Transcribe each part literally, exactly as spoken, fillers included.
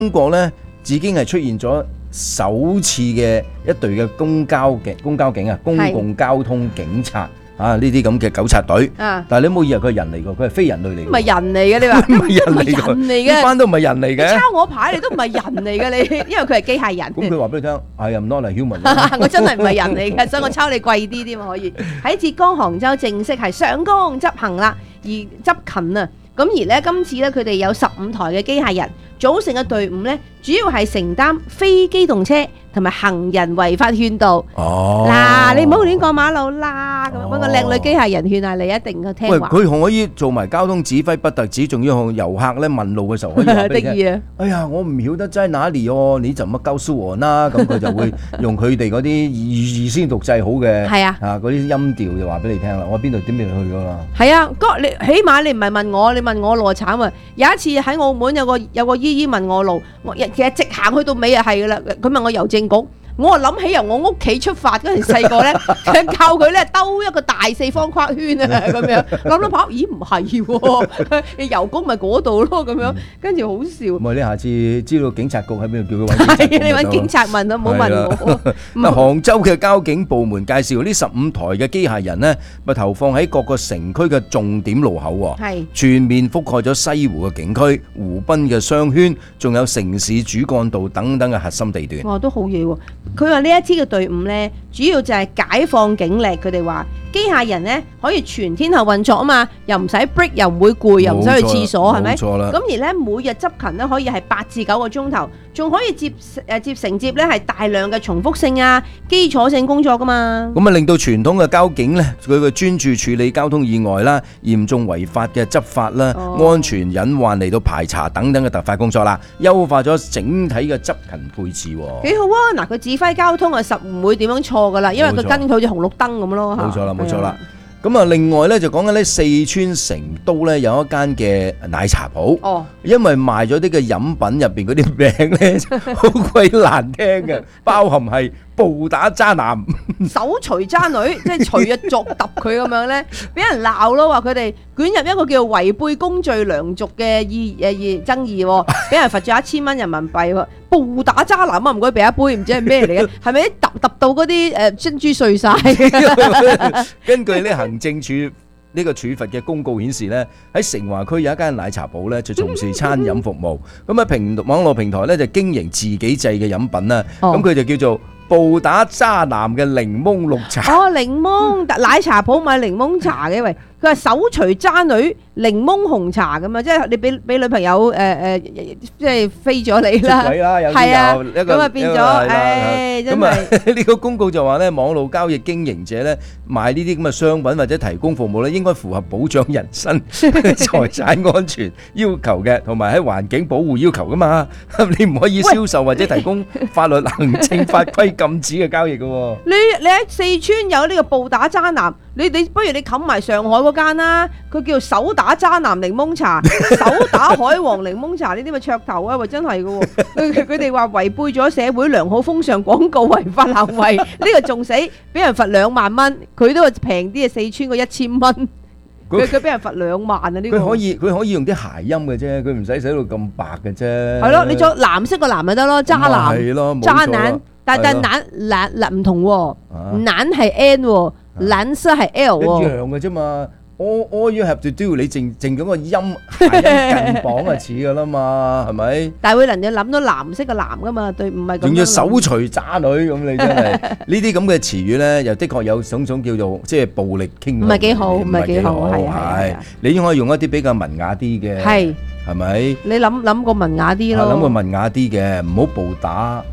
中國咧已經係出現咗首次嘅一隊嘅公交警、公交警啊，公共交通警察啊，呢啲咁嘅糾察隊。啊！但係你冇以為佢係人嚟㗎，佢係非人類嚟㗎。 唔係人嚟嘅，你話唔係人嚟㗎， 人嚟嘅， 呢班都唔係人嚟嘅。 你抄我牌，你都唔係人嚟嘅，你因為佢係機械人。 咁佢話俾你聽，I am not a human。 我真係唔係人嚟嘅，所以我抄你貴啲添可以。喺浙江杭州正式係上工執行啦，而執勤啊。咁而咧，今次咧，佢哋有十五台嘅機械人組成嘅隊伍咧，主要係承擔非機動車同埋行人違法勸導。哦，嗱，你唔好亂過馬路啦，咁揾個靚女機械人勸下你，一定要聽話。 喂，佢可以做埋交通指揮，不特止，仲要向遊客咧問路嘅時候可以話俾你聽。哎呀，我唔曉得在哪裡哦，你就乜告訴我啦？咁佢就會用佢哋嗰啲預先錄製好嘅，係啊，啊嗰啲音調就話俾你聽啦。我邊度點邊度去㗎啦？係啊，哥，你起碼你唔係問我，你問我路慘啊！有一次喺澳門有個有個姨姨問我路，我其實直行去到尾就係㗎啦。佢問我郵政局。我啊諗起由我屋企出發嗰陣細個咧，教佢咧兜一個大四方框圈啊，咁樣諗諗跑，咦唔係喎，郵局咪嗰度咯，咁樣跟住好笑。 唔係你下次知道警察局喺邊度，叫佢揾警察局。 你揾警察問啊，唔好問我。 嗱，杭州嘅交警部門介紹呢十五台嘅機械人呢，咪投放喺各個城區嘅重點路口喎，係全面覆蓋咗西湖嘅景區、湖濱嘅商圈，仲有城市主幹道等等嘅核心地段。 哇，都好嘢喎！佢話呢一支嘅隊伍呢，主要就係解放警力。佢哋話機械人呢可以全天候運作啊嘛，又唔使 break， 又唔會攰，又唔使去廁所，係咪？冇錯啦。咁而呢，每日執勤呢可以係八至九個鐘頭，仲可以接誒接承接呢係大量嘅重複性啊、基礎性工作噶嘛。 咁啊，令到傳統嘅交警呢，佢嘅專注處理交通意外啦、嚴重違法嘅執法啦、哦、安全隱患嚟到排查等等嘅突發工作啦，優化咗整體嘅執勤配置。 幾好啊！嗱，佢指揮交通啊，實唔會點樣錯噶啦，因為佢跟佢好似紅綠燈咁咯。 冇錯啦，冇錯啦。咁啊，另外咧就講緊咧四川成都咧有一間嘅奶茶鋪，哦，因為賣咗啲嘅飲品入邊嗰啲名咧好鬼難聽嘅，包含係暴打渣男、 手捶渣女，即係捶啊作揼佢咁樣咧，俾人鬧咯，話佢哋捲入一個叫違背公序良俗嘅議誒爭議，俾人罰咗一千蚊人民幣喎。暴打渣男啊！唔該，俾一杯，唔知係咩嚟嘅，係咪揼揼到嗰啲誒珍珠碎晒？ 根據呢行政處呢個處罰嘅公告顯示咧，喺成華區有一間奶茶鋪咧，就從事餐飲服務。咁喺平網絡平台咧就經營自己製嘅飲品啦。咁佢就叫做暴打渣男嘅檸檬綠茶。哦，檸檬奶茶鋪賣檸檬茶嘅喂。佢話手捶渣女檸檬紅茶咁啊，即係你俾俾女朋友誒誒，即係飛咗你啦，係啊，咁啊變咗，誒，真係呢個公告就話咧，網絡交易經營者咧賣呢啲咁嘅商品或者提供服務咧，應該符合保障人身財產安全要求嘅，同埋喺環境保護要求噶嘛，你唔可以銷售或者提供法律行政法規禁止嘅交易噶。你你喺四川有呢個暴打渣男，你你不如你冚埋上海嗰間啦，佢叫手打渣男檸檬茶、手打海王檸檬茶呢啲咪噱頭啊！喂，真係噶，佢佢哋話違背咗社會良好風尚廣告違法行為，呢個仲死，俾人罰兩萬蚊，佢都話平啲啊，四川個一千蚊，佢佢俾人罰兩萬啊！呢個佢可以佢可以用啲諧音嘅啫，佢唔使寫到咁白嘅啫。係咯，你做藍色個藍咪得咯，渣男，係咯，渣男，但但男男男唔同喎，男係 N 喎，藍色係 L 喎，一樣嘅啫嘛。All, all you have to do， 你淨淨咁個音諧音近磅就似噶啦嘛，係咪？但係會能夠諗到藍色嘅藍噶嘛，對，唔係咁。仲要手捶渣女咁，你真係呢啲咁嘅詞語咧，又的確有種種叫做即係暴力傾向，唔係幾好，唔係幾好，係係。你應該用一啲比較文雅啲嘅，係係咪？你諗諗個文雅啲咯，諗個文雅啲嘅，唔好暴打，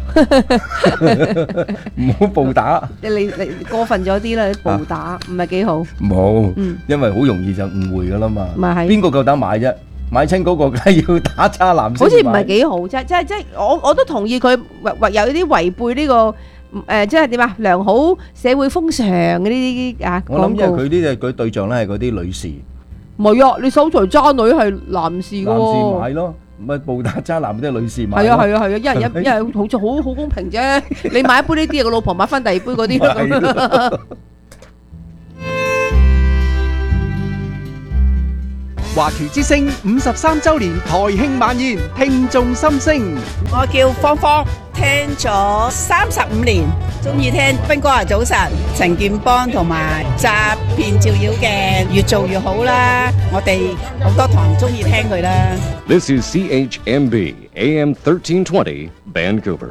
唔好暴打。你你過分咗啲啦，暴打唔係幾好。冇，因為好容易就誤會噶啦嘛。唔係，邊個夠膽買啫？買親嗰個梗係要打渣男。好似唔係幾好啫，即係即係我我都同意佢或或有啲違背呢個誒，即係點啊？良好社會風尚嘅呢啲啊。我諗因為佢呢隻佢對象咧係嗰啲女士。唔係啊，你手捶渣女係男士嘅喎。男士買咯，唔係暴打渣男啲女士買。係啊係啊係啊，一人一一人好似好好公平啫。你買一杯呢啲，個老婆買翻第二杯嗰啲咁。 華僑之聲五十三週年台慶晚宴，聽眾心聲。 我叫芳芳，聽咗三十五年，中意聽斌哥話早晨，陳健邦同埋詐騙照妖嘅，越做越好啦。我哋好多堂中意聽佢啦。 This is C H M B A M thirteen twenty Vancouver。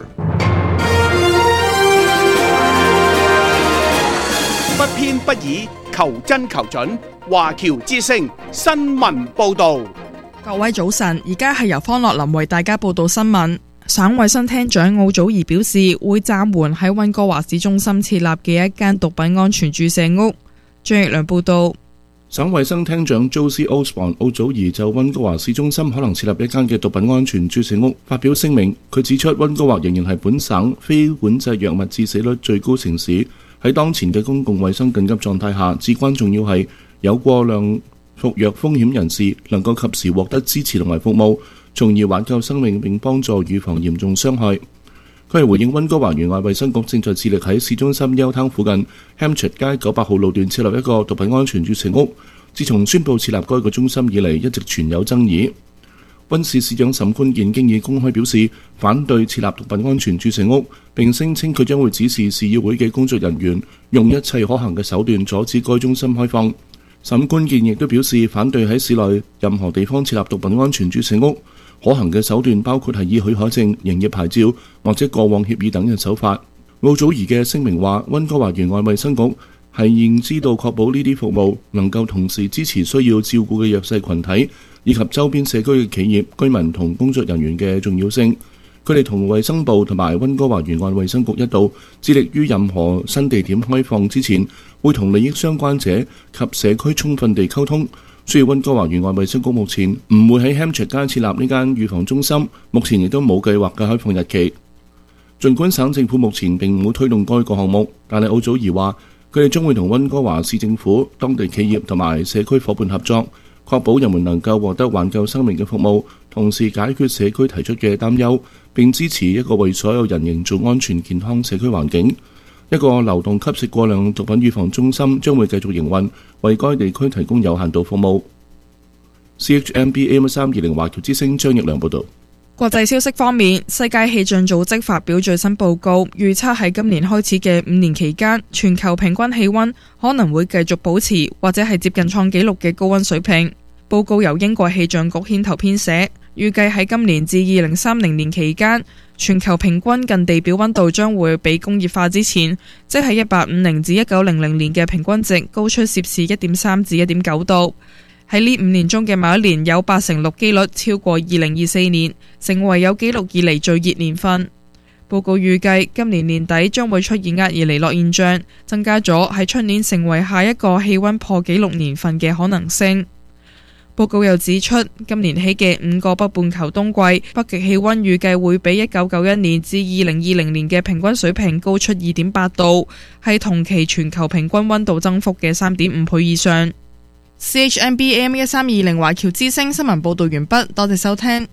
不偏不倚，求真求準。華僑之聲新聞報導。 各位早晨，而家係由方樂林為大家報道新聞。省衛生廳長奧祖兒表示，會暫緩喺溫哥華市中心設立嘅一間毒品安全注射屋。張奕良報道。 省衛生廳長 Josie Osborne 奧祖兒就溫哥華市中心可能設立一間嘅毒品安全注射屋發表聲明。佢指出，溫哥華仍然係本省非管制藥物致死率最高城市。喺當前嘅公共衛生緊急狀態下，至關重要係有過量服藥風險人士能夠及時獲得支持同埋服務，從而挽救生命並幫助預防嚴重傷害。佢係回應溫哥華園外衛生局正在致力喺市中心休灘附近 Hampshire 街九百號路段設立一個毒品安全注射屋。自從宣布設立該個中心以嚟，一直存有爭議。溫市市長沈坤健經已公開表示反對設立毒品安全注射屋，並聲稱佢將會指示市議會嘅工作人員用一切可行嘅手段阻止該中心開放。沈坤健亦都表示反對喺市內任何地方設立毒品安全注射屋，可行嘅手段包括係以許可證、營業牌照或者過往協議等嘅手法。奧祖兒嘅聲明話，溫哥華園外衛生局係認知到確保呢啲服務能夠同時支持需要照顧嘅弱勢群體以及周邊社區嘅企業、居民同工作人員嘅重要性。佢哋同衛生部同埋溫哥華園外衛生局一道，致力於任何新地點開放之前，會同利益相關者及社區充分地溝通。所以溫哥華園外衛生局目前唔會喺 Hampshire 街設立呢間預防中心，目前亦都冇計劃嘅開放日期。儘管省政府目前並唔會推動該個項目，但係奧祖兒話，佢哋將會同溫哥華市政府、當地企業同埋社區伙伴合作，確保人們能夠獲得挽救生命嘅服務，同時解決社區提出嘅擔憂，並支持一個為所有人營造安全健康社區環境。一個流動吸食過量毒品預防中心將會繼續營運，為該地區提供有限度服務。C H M B A M 三二零華僑之聲張奕良報導。 國際消息方面，世界氣象組織發表最新報告，預測喺今年開始嘅五年期間，全球平均氣溫可能會繼續保持或者係接近創紀錄嘅高溫水平。報告由英國氣象局牽頭編寫，預計喺今年至二零三零年期間，全球平均近地表溫度將會比工業化之前，即係一八五零至一九零零年嘅平均值高出攝氏一點三至一點九度。喺呢五年中嘅某一年，有八成六機率超過二零二四年，成為有紀錄以嚟最熱年份。報告預計今年年底將會出現厄爾尼諾現象，增加咗喺出年成為下一個氣溫破紀錄年份嘅可能性。報告又指出，今年起嘅五個北半球冬季，北極氣溫預計會比一九九一年至二零二零年嘅平均水平高出二點八度，係同期全球平均溫度增幅嘅三點五倍以上。C H M B A M 一三二零華僑之聲新聞報道完畢，多謝收聽。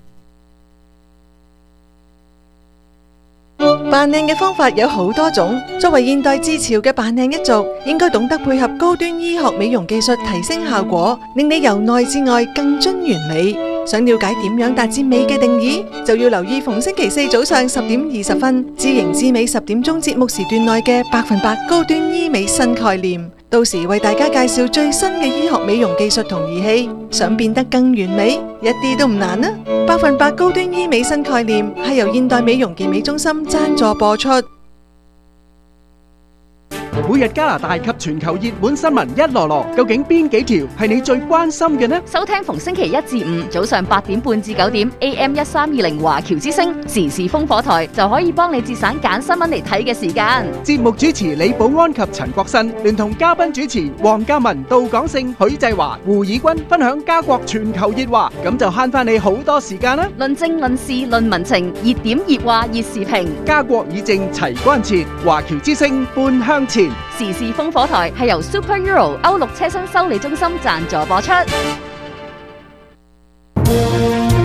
扮靚嘅方法有好多種，作為現代至潮嘅扮靚一族，應該懂得配合高端醫學美容技術提升效果，令你由內至外更臻完美。想了解點樣達至美嘅定義，就要留意逢星期四早上十點二十分，知型知美十點鐘節目時段內嘅百分百高端醫美新概念。到時為大家介紹最新嘅醫學美容技術同儀器，想變得更完美，一啲都唔難啊！百分百高端醫美新概念係由現代美容健美中心贊助播出。 每日加拿大及全球熱門新聞一籮籮，究竟邊幾條係你最關心嘅呢？ 收聽逢星期一至五早上八點半至九點 A M 一三二零華僑之聲時事風火台，就可以幫你節省揀新聞嚟睇嘅時間。 節目主持李寶安及陳國新，聯同嘉賓主持黃嘉文、杜廣勝、許濟華、胡以軍分享家國全球熱話，咁就慳翻你好多時間啦！ 論政論事論民情，熱點熱話熱時評， 家國以正齊關切，華僑之聲半向前。 時事風火台係由 Super Euro 歐陸車身修理中心贊助播出。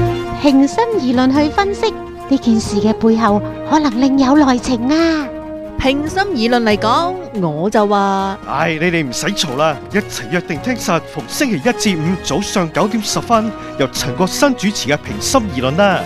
平心而論去分析呢件事嘅背後，可能另有內情啊！ 平心而論嚟講，我就話唉，你哋唔使嘈啦，一齊約定聽實逢星期一至五早上九點十分，由陳國新主持嘅平心而論啦。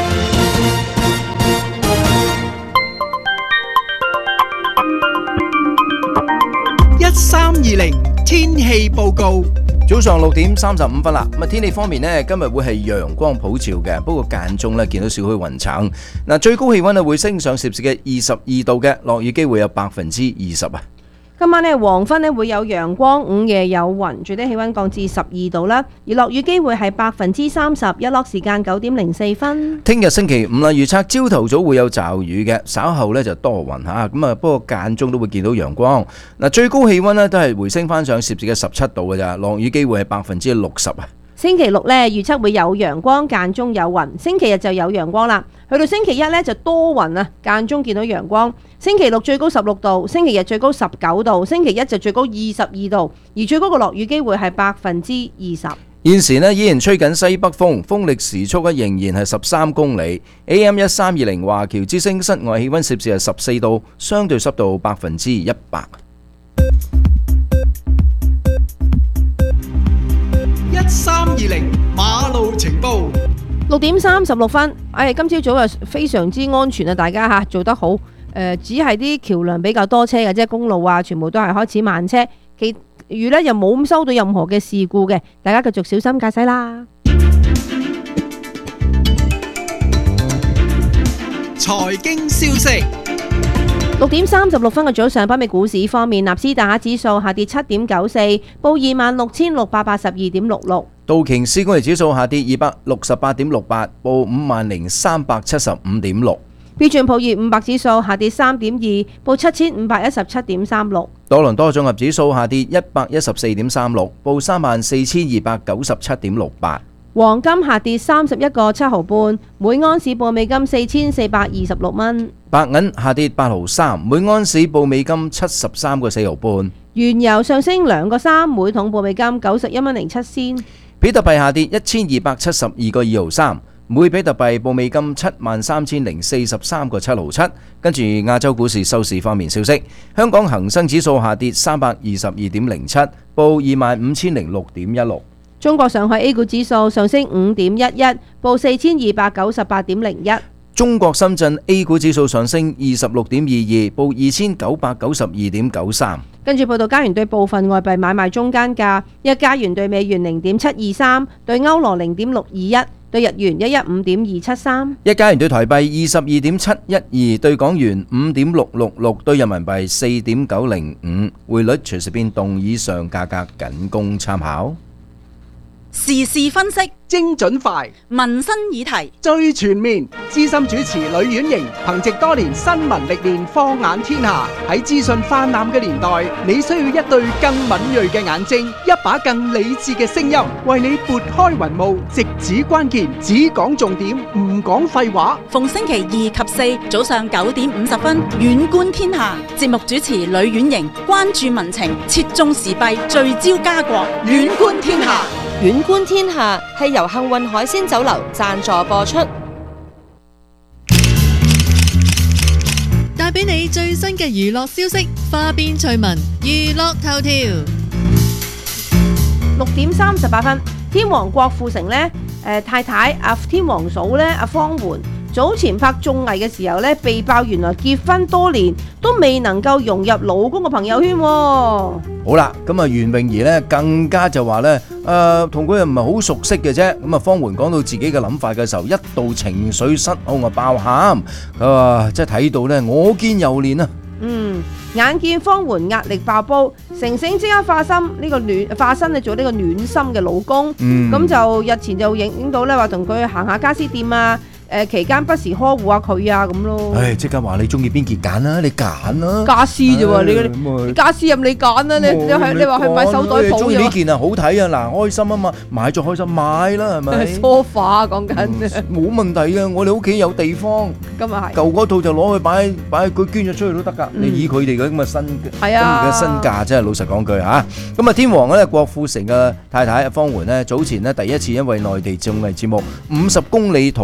一三二零天氣報告。 早上六點三十五分啦，咁啊天氣方面呢，今日會係陽光普照嘅，不過間中呢見到少許雲層。嗱，最高氣溫呢會升上攝氏嘅二十二度嘅，落雨機會有百分之二十啊。 今晚呢黃昏呢會有陽光，午夜有雲，最低氣溫降至十二度啦，而落雨機會係百分之三十，日落時間九點零四分。 聽日星期五啦，預測朝頭早會有驟雨嘅，稍後呢就多雲吓，咁啊不過間中都會見到陽光。嗱，最高氣溫呢都係回升翻上攝氏嘅十七度嘅咋，落雨機會係百分之六十啊。 星期六呢預測會有陽光，間中有雲，星期日就有陽光啦。去到星期一呢就多雲啊，間中見到陽光。星期六最高十六度，星期日最高十九度，星期一就最高二十二度，而最高嘅落雨機會係百分之二十。 現時呢依然吹緊西北風，風力時速咧仍然係十三公里。A M 一三二零華僑之聲室外氣溫攝氏係十四度，相對濕度百分之一百。 一三二零馬路情報。 六點三十六分，哎，今朝早啊非常之安全啊，大家吓做得好。誒、呃，只係啲橋樑比較多車嘅啫，公路啊全部都係開始慢車。其餘呢又冇收到任何嘅事故嘅，大家繼續小心駕駛啦。 財經消息。 六點三十六分嘅早上，北美股市方面，納斯達克指數下跌七點九四，報二萬六千六百八十二點六六。 道瓊斯工業指數下跌二百六十八點六八，報五萬零三百七十五點六。 標準普爾五百指數下跌三點二，報七千五百一十七點三六。 多倫多綜合指數下跌一百一十四點三六，報三萬四千二百九十七點六八。 黃金下跌三十一個七毫半，每安士報美金四千四百二十六蚊。 白銀下跌八毫三，每安士報美金七十三個四毫半。 原油上升兩個三，每桶報美金九十一蚊零七仙。 比特幣下跌一千二百七十二個二毫三，每比特幣報美金七萬三千零四十三個七毫七。跟住亞洲股市收市方面消息，香港恒生指數下跌三百二十二點零七，報二萬五千零六點一六。 中國上海 A 股指數上升五點一一，報四千二百九十八點零一。 中國深圳 A 股指數上升二十六點二二，報二千九百九十二點九三。 跟住報道，加元對部分外幣買賣中間價：一加元對美元零點七二三，對歐羅零點六二一，對日元一一五點二七三。 一加元對台幣二十二點七一二，對港元五點六六六，對人民幣四點九零五。匯率隨時變動，以上價格僅供參考。 時事分析， 精準快， 民生議題最全面。資深主持呂婉瑩憑藉多年新聞歷練，放眼天下。喺資訊泛濫嘅年代，你需要一對更敏銳嘅眼睛，一把更理智嘅聲音，為你撥開雲霧，直指關鍵，只講重點，唔講廢話。 逢星期二及四早上九點五十分，遠觀天下。節目主持呂婉瑩關注民情，切中時弊，聚焦家國，遠觀天下。 遠觀天下係由幸運海鮮酒樓贊助播出， 帶俾你最新嘅娛樂消息，花邊趣聞，娛樂頭條。 六點三十八分，天王郭富城呢，誒太太阿天王嫂呢，阿方媛早前拍綜藝嘅時候呢，被爆原來結婚多年都未能夠融入老公嘅朋友圈。 好啦，咁啊袁詠儀呢更加就話呢，誒同佢又唔係好熟悉嘅啫。咁啊方媛講到自己嘅諗法嘅時候，一度情緒失控啊爆喊，佢話即係睇到呢我見猶憐啊。 嗯，眼見方媛壓力爆煲，成成即刻化身呢個暖化身去做呢個暖心嘅老公。咁、嗯、就日前就影影到呢話同佢行下家私店啊。誒期間不時呵護下佢啊咁咯。 唉，即刻話你中意邊件揀啦，你揀啦。 家私啫喎，你家私任你揀啦，你你係你話去買手袋鋪。 中意呢件啊，好睇啊，嗱開心啊嘛，買咗開心買啦，係咪？ 梳化講緊。 冇問題啊，我哋屋企有地方。 咁啊係。 舊嗰套就攞去擺擺，佢捐咗出去都得㗎。你以佢哋嘅咁嘅身咁嘅身價，真係老實講句嚇。咁啊，天王咧郭富城嘅太太方媛呢，早前呢第一次因為內地綜藝節目《五十公里桃花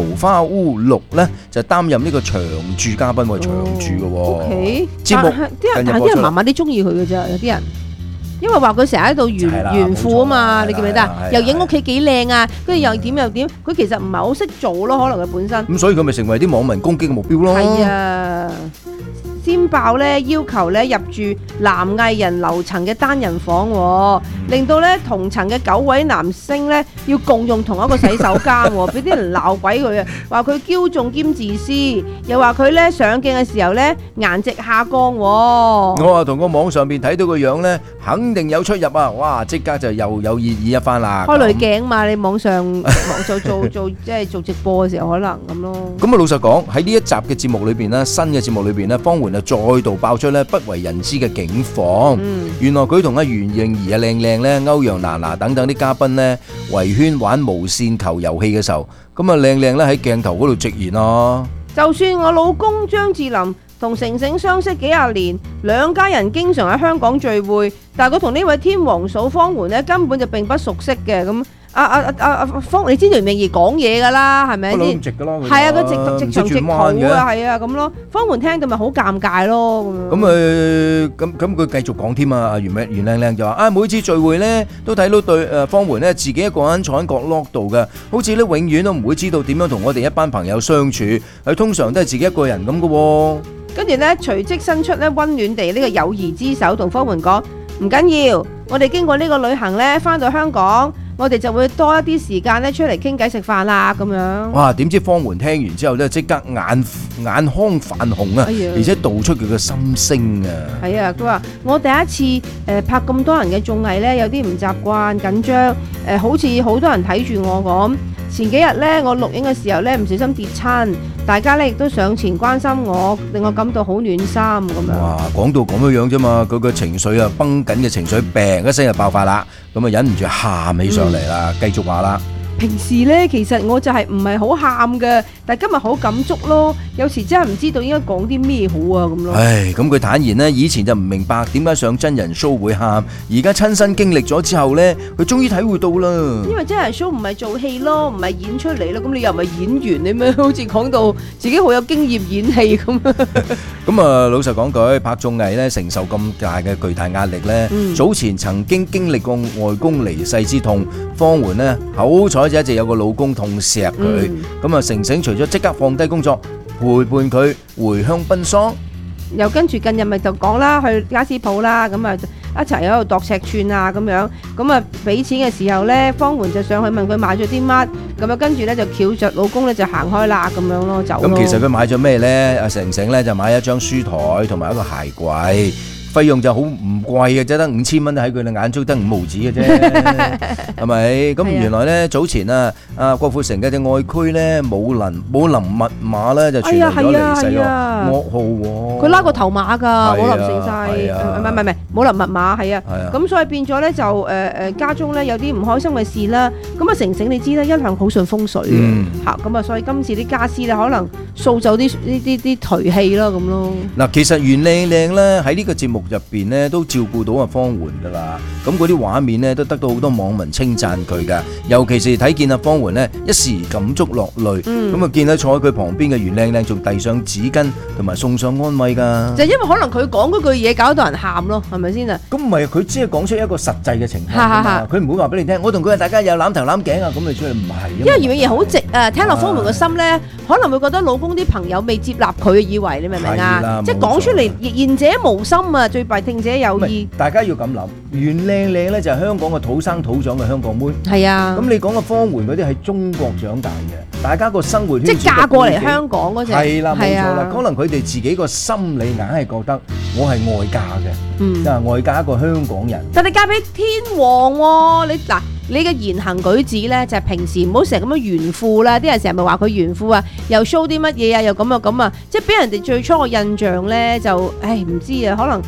烏六咧就擔任呢個長駐嘉賓喎，長駐嘅喎。 O K， 節目啲人但係啲人麻麻啲中意佢嘅啫，有啲人。因為話佢成日喺度炫炫富啊嘛，你記唔記得啊？又影屋企幾靚啊，跟住又點又點，佢其實唔係好識做咯，可能佢本身。 咁所以佢咪成為啲網民攻擊嘅目標咯。 係啊。先爆咧要求咧入住男藝人樓層嘅單人房，令到咧同層嘅九位男星咧要共用同一個洗手間，俾啲人鬧鬼佢啊！話佢驕縱兼自私，又話佢咧上鏡嘅時候咧顏值下降。我話同個網上邊睇到個樣咧，肯定有出入啊！哇，即刻就又有熱議一番啦。 開濾鏡嘛，你網上網做做做即係做直播嘅時候可能咁咯。 咁啊，老實講喺呢一集嘅節目裏邊咧，新嘅節目裏邊咧，方媛就再度爆出咧不為人知嘅境況。嗯、原來佢同阿袁詠儀啊、靚靚咧、歐陽娜娜等等啲嘉賓咧圍圈玩無線球遊戲嘅時候，咁啊靚靚咧喺鏡頭嗰度直言啊， 就算我老公張智霖同成成相識幾廿年，兩家人經常喺香港聚會，但係佢同呢位天王嫂方媛咧根本就並不熟悉嘅咁。啊啊啊啊方，你知袁詠儀講嘢噶啦，係咪先？ 直噶咯， 係啊，佢直直長直肚啊，係啊，咁咯。方媛聽到咪好尷尬咯，咁咁誒，咁咁佢繼續講添啊，袁咩袁靚靚就話啊，每次聚會咧都睇到對誒方媛咧自己一個人坐喺角落度嘅，好似咧永遠都唔會知道點樣同我哋一班朋友相處，佢通常都係自己一個人咁嘅喎。 跟住咧，隨即伸出咧溫暖地呢個友誼之手，同方媛講唔緊要，我哋經過呢個旅行咧，翻到香港。我哋就會多一啲時間咧出嚟傾偈食飯啦，咁樣。 哇！點知方媛聽完之後咧，即刻眼眼眶泛紅啊，哎、而且道出佢嘅心聲啊。 係啊，佢話我第一次誒、呃、拍咁多人嘅綜藝咧，有啲唔習慣緊張，誒、呃、好似好多人睇住我咁。前幾日咧，我錄影嘅時候咧，唔小心跌親，大家咧亦都上前關心我，令我感到好暖心咁樣。 哇！講到咁樣樣啫嘛，佢個情緒啊，繃緊嘅情緒，病一聲就爆發啦，咁啊忍唔住喊起上嚟啦，繼、嗯、續話啦。 平時咧，其實我就係唔係好喊嘅，但係今日好感觸咯。有時真係唔知道應該講啲咩好啊咁咯。 唉，咁佢坦言呢，以前就唔明白點解上真人 show 會喊，而家親身經歷咗之後呢，佢終於體會到啦。 因為真人 show 唔係做戲咯，唔係演出嚟咯，咁你又唔係演員，你咩好似講到自己好有經驗演戲咁。 咁啊，老實講句，拍綜藝咧，承受咁大嘅巨大壓力咧，嗯、早前曾經經歷過外公離世之痛，方媛呢，好彩就一直有個老公痛錫佢，咁啊成成除咗即刻放低工作陪伴佢回鄉奔喪， 又跟住近日咪就講啦，去家私鋪啦，咁啊一齊喺度度尺寸啊咁樣，咁啊俾錢嘅時候咧，方媛就上去問佢買咗啲乜，咁啊跟住咧就翹着老公咧就行開啦咁樣咯，走咯。 咁其實佢買咗咩咧？阿成成咧就買一張書台同埋一個鞋櫃。費用就好唔貴嘅啫，得五千蚊喺佢哋眼中得五毫子嘅啫，係咪？咁原來咧早前啊，阿郭富城嘅隻愛區咧武林武林密碼咧就傳咗離世喎，噩耗喎。 佢拉個頭馬㗎，武林盛世，唔係唔係唔係武林密碼係啊。咁所以變咗咧就誒誒家中咧有啲唔開心嘅事啦。咁啊成成你知啦，一向好順風水嘅嚇，咁啊所以今次啲家私咧可能掃走啲呢啲啲頹氣咯咁咯。 嗱，其實袁靚靚咧喺呢個節目入邊咧都照顧到阿方媛噶啦，咁嗰啲畫面咧都得到好多網民稱讚佢噶，尤其是睇見阿方媛咧一時感觸落淚，咁啊見到坐喺佢旁邊嘅袁靚靚仲遞上紙巾同埋送上安慰噶， 就因為可能佢講嗰句嘢搞到人喊咯，係咪先啊？ 咁唔係，佢只係講出一個實際嘅情況，佢唔會話俾你聽，我同佢大家有攬頭攬頸啊，咁你出去唔係。 因為袁詠儀好直啊，聽落方媛個心咧，可能會覺得老公啲朋友未接納佢，以為你明唔明啊？即係講出嚟，言者無心啊，最弊聽者有意。 大家要咁諗，袁靚靚咧就係香港嘅土生土長嘅香港妹。 係啊。咁你講嘅方媛嗰啲係中國長大嘅，大家個生活圈即係嫁過嚟香港嗰隻。係啦，冇錯啦。可能佢哋自己個心理硬係覺得我係外嫁嘅，嗯，就係外嫁一個香港人。 但你嫁俾天王喎，你嗱你嘅言行舉止咧就係平時唔好成日咁樣炫富啦，啲人成日咪話佢炫富啊，又 show 啲乜嘢啊，又咁啊咁啊，即係俾人哋最初嘅印象咧就，唉唔知啊，可能。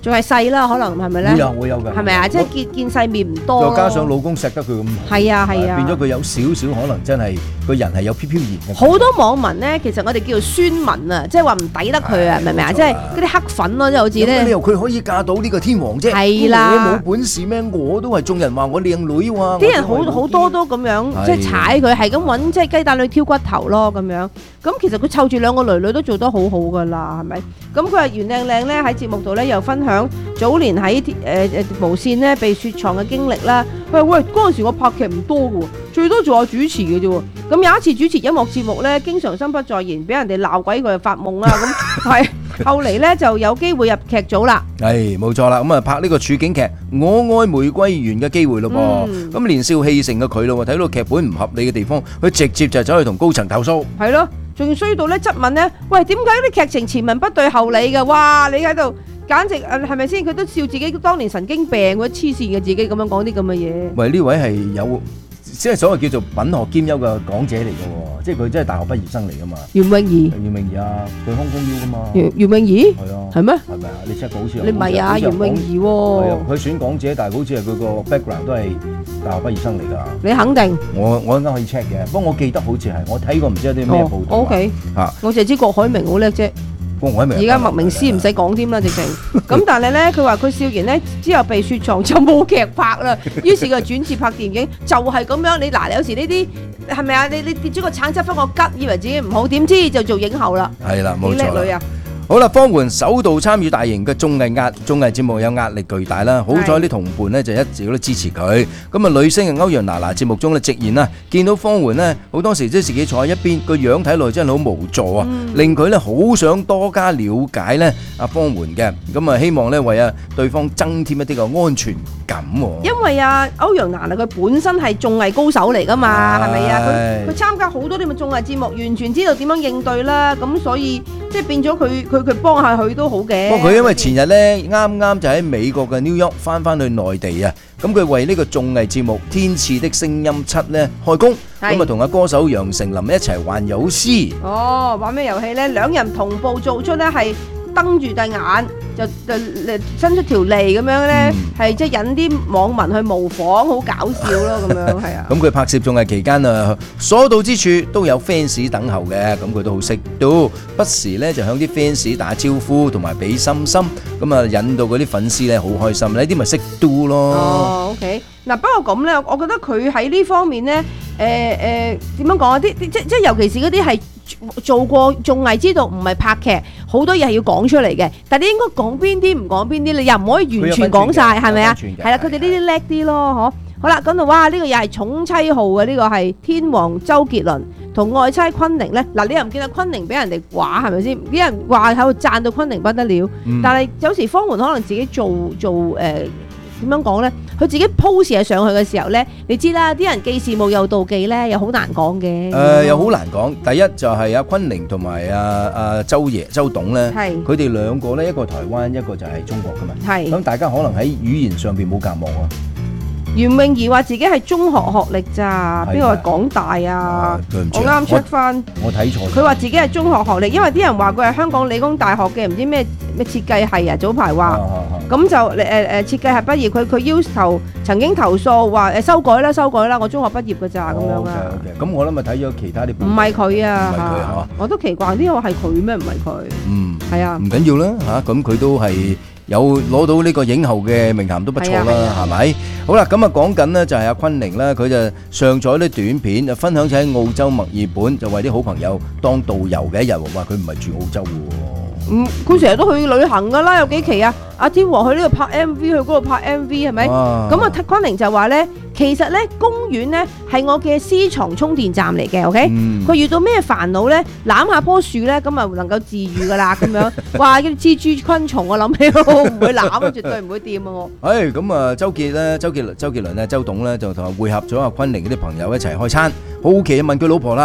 仲係細啦，可能係咪咧？ 會有會有㗎， 係咪啊？即係見見世面唔多咯。 再加上老公錫得佢咁， 係啊係啊， 變咗佢有少少可能真係個人係有飄飄然嘅。 好多網民咧，其實我哋叫做酸民啊，即係話唔抵得佢啊，明唔明啊？即係嗰啲黑粉咯，即係好似咧。 有咩理由佢可以嫁到呢個天王啫？ 係啦， 我冇本事咩？我都係眾人話我靚女喎。 啲人好好多都咁樣，即係踩佢，係咁揾即係雞蛋裏挑骨頭咯咁樣。咁其實佢湊住兩個女女都做得好好噶啦，係咪？咁佢話袁靚靚咧喺節目度咧又分享早年喺誒誒無線咧被雪藏嘅經歷啦。佢話喂，嗰陣時我拍劇唔多嘅喎，最多做下主持嘅啫喎。咁有一次主持音樂節目咧，經常心不在焉，俾人哋鬧鬼佢就發夢啦。咁係後嚟咧就有機會入劇組啦。 係冇錯啦，咁啊拍呢個處境劇《我愛玫瑰園》嘅機會咯噃。咁年少氣盛嘅佢咯，睇到劇本唔合理嘅地方，佢直接就走去同高層投訴。 係咯。仲衰到咧質問咧，喂，點解啲劇情前文不對後理嘅？哇！你喺度簡直誒係咪先？佢都笑自己當年神經病喎，黐線嘅自己咁樣講啲咁嘅嘢。 喂，呢位係有即係所謂叫做品學兼優嘅港姐嚟嘅喎，即係佢真係大學畢業生嚟噶嘛。 袁詠儀， 袁詠儀啊，對康公腰噶嘛。 袁袁詠儀係啊， 係咩？ 係咪啊？你 check 過好似你唔係啊，袁詠儀喎。 係啊，佢選港姐，但係好似係佢個 background 都係大學畢業生嚟㗎。 你肯定？ 我我應該可以 check 嘅，不過我記得好似係我睇過唔知有啲咩報道。 O K 嚇， 我淨係知郭海明好叻啫。而家麥明詩唔使講添啦，直情。咁但係咧，佢話佢笑完咧之後被雪藏就冇劇拍啦，於是佢轉次拍電影，就係咁樣。你嗱，有時呢啲係咪啊？你你跌咗個橙汁翻個吉，以為自己唔好，點知就做影后啦。 係啦，冇錯。 幾叻女啊！ 好啦，方媛首度參與大型嘅綜藝壓綜藝節目，有壓力巨大啦。好彩啲同伴呢就一直都支持佢。咁啊，女星嘅歐陽娜娜節目中咧直言啦，見到方媛呢，好多時即係自己坐喺一邊，個樣睇落真係好無助啊，嗯、令佢咧好想多加了解咧阿方媛嘅。咁啊，希望咧為啊對方增添一啲嘅安全感。 因為啊，歐陽娜娜佢本身係綜藝高手嚟噶嘛，係咪啊？佢佢參加好多啲咁嘅綜藝節目，完全知道點樣應對啦。咁所以即係變咗佢佢。佢幫下佢都好嘅。 不過佢因為前日咧啱啱就喺美國嘅 New York 翻翻去內地啊，咁佢為呢個綜藝節目《天賜的聲音七》咧開工，咁啊同阿歌手楊丞琳一齊玩遊戲。 哦，玩咩遊戲咧？兩人同步做出咧係瞪住對眼，就就伸出條脷咁樣咧，係即係引啲網民去模仿，好搞笑咯咁樣，係啊。咁佢拍攝綜藝期間啊，所到之處都有 fans 等候嘅，咁佢都好識都，不時咧就向啲 fans 打招呼，同埋俾心心，咁啊引到嗰啲粉絲咧好開心，呢啲咪識 do 咯。 哦 ，OK，嗱不過咁咧，我覺得佢喺呢方面咧，誒誒點樣講啊？啲即即尤其是嗰啲係做過綜藝，知道唔係拍劇，好多嘢係要講出嚟嘅。但係你應該講邊啲唔講邊啲，你又唔可以完全講晒，係咪啊？係啦，佢哋呢啲叻啲咯，嗬。好啦，講到哇，呢個又係寵妻號嘅，呢個係天王周杰倫同愛妻昆凌咧。嗱，你又唔見到昆凌俾人哋話係咪先？啲人話喺度讚到昆凌不得了，但係有時方媛可能自己做做誒點樣講咧？佢自己 post 嘢上去嘅時候咧，你知啦，啲人既羨慕又妒忌咧，又好難講嘅。 誒，又好難講。第一就係阿昆凌同埋阿阿周爺、周董咧，佢哋兩個咧，一個台灣，一個就係中國噶嘛。係。咁大家可能喺語言上邊冇隔膜啊。 袁詠儀話自己係中學學歷咋，邊個話港大啊？我啱 check 翻， 我睇錯。 佢話自己係中學學歷，因為啲人話佢係香港理工大學嘅，唔知咩咩設計系啊，早排話。咁就誒誒設計系畢業，佢佢要求曾經投訴話誒修改啦，修改啦，我中學畢業㗎咋咁樣啊。 咁我諗咪睇咗其他啲。 唔係佢啊， 唔係佢嚇， 我都奇怪，呢個係佢咩？唔係佢。嗯，係啊。 唔緊要啦嚇，咁佢都係。有攞到呢個影后嘅名銜都不錯啦，係咪？好啦，咁啊講緊呢就係阿昆凌啦，佢就上載啲短片，就分享咗喺澳洲墨爾本，就為啲好朋友當導遊嘅一日，話佢唔係住澳洲喎。 嗯，佢成日都去旅行噶啦，有幾期啊？阿天王去呢度拍 M V， 去嗰度拍 M V 係咪？咁啊，昆凌就話咧，其實咧公園咧係我嘅私床充電站嚟嘅 ，OK？佢遇到咩煩惱咧，攬下棵樹咧，咁啊能夠治癒噶啦，咁樣。哇！啲蜘蛛昆蟲，我諗起我唔會攬，絕對唔會掂啊我。 誒，咁啊，周杰咧，周杰倫，周杰倫咧，周董咧就同會合咗阿昆凌嗰啲朋友一齊開餐，好奇問佢老婆啦。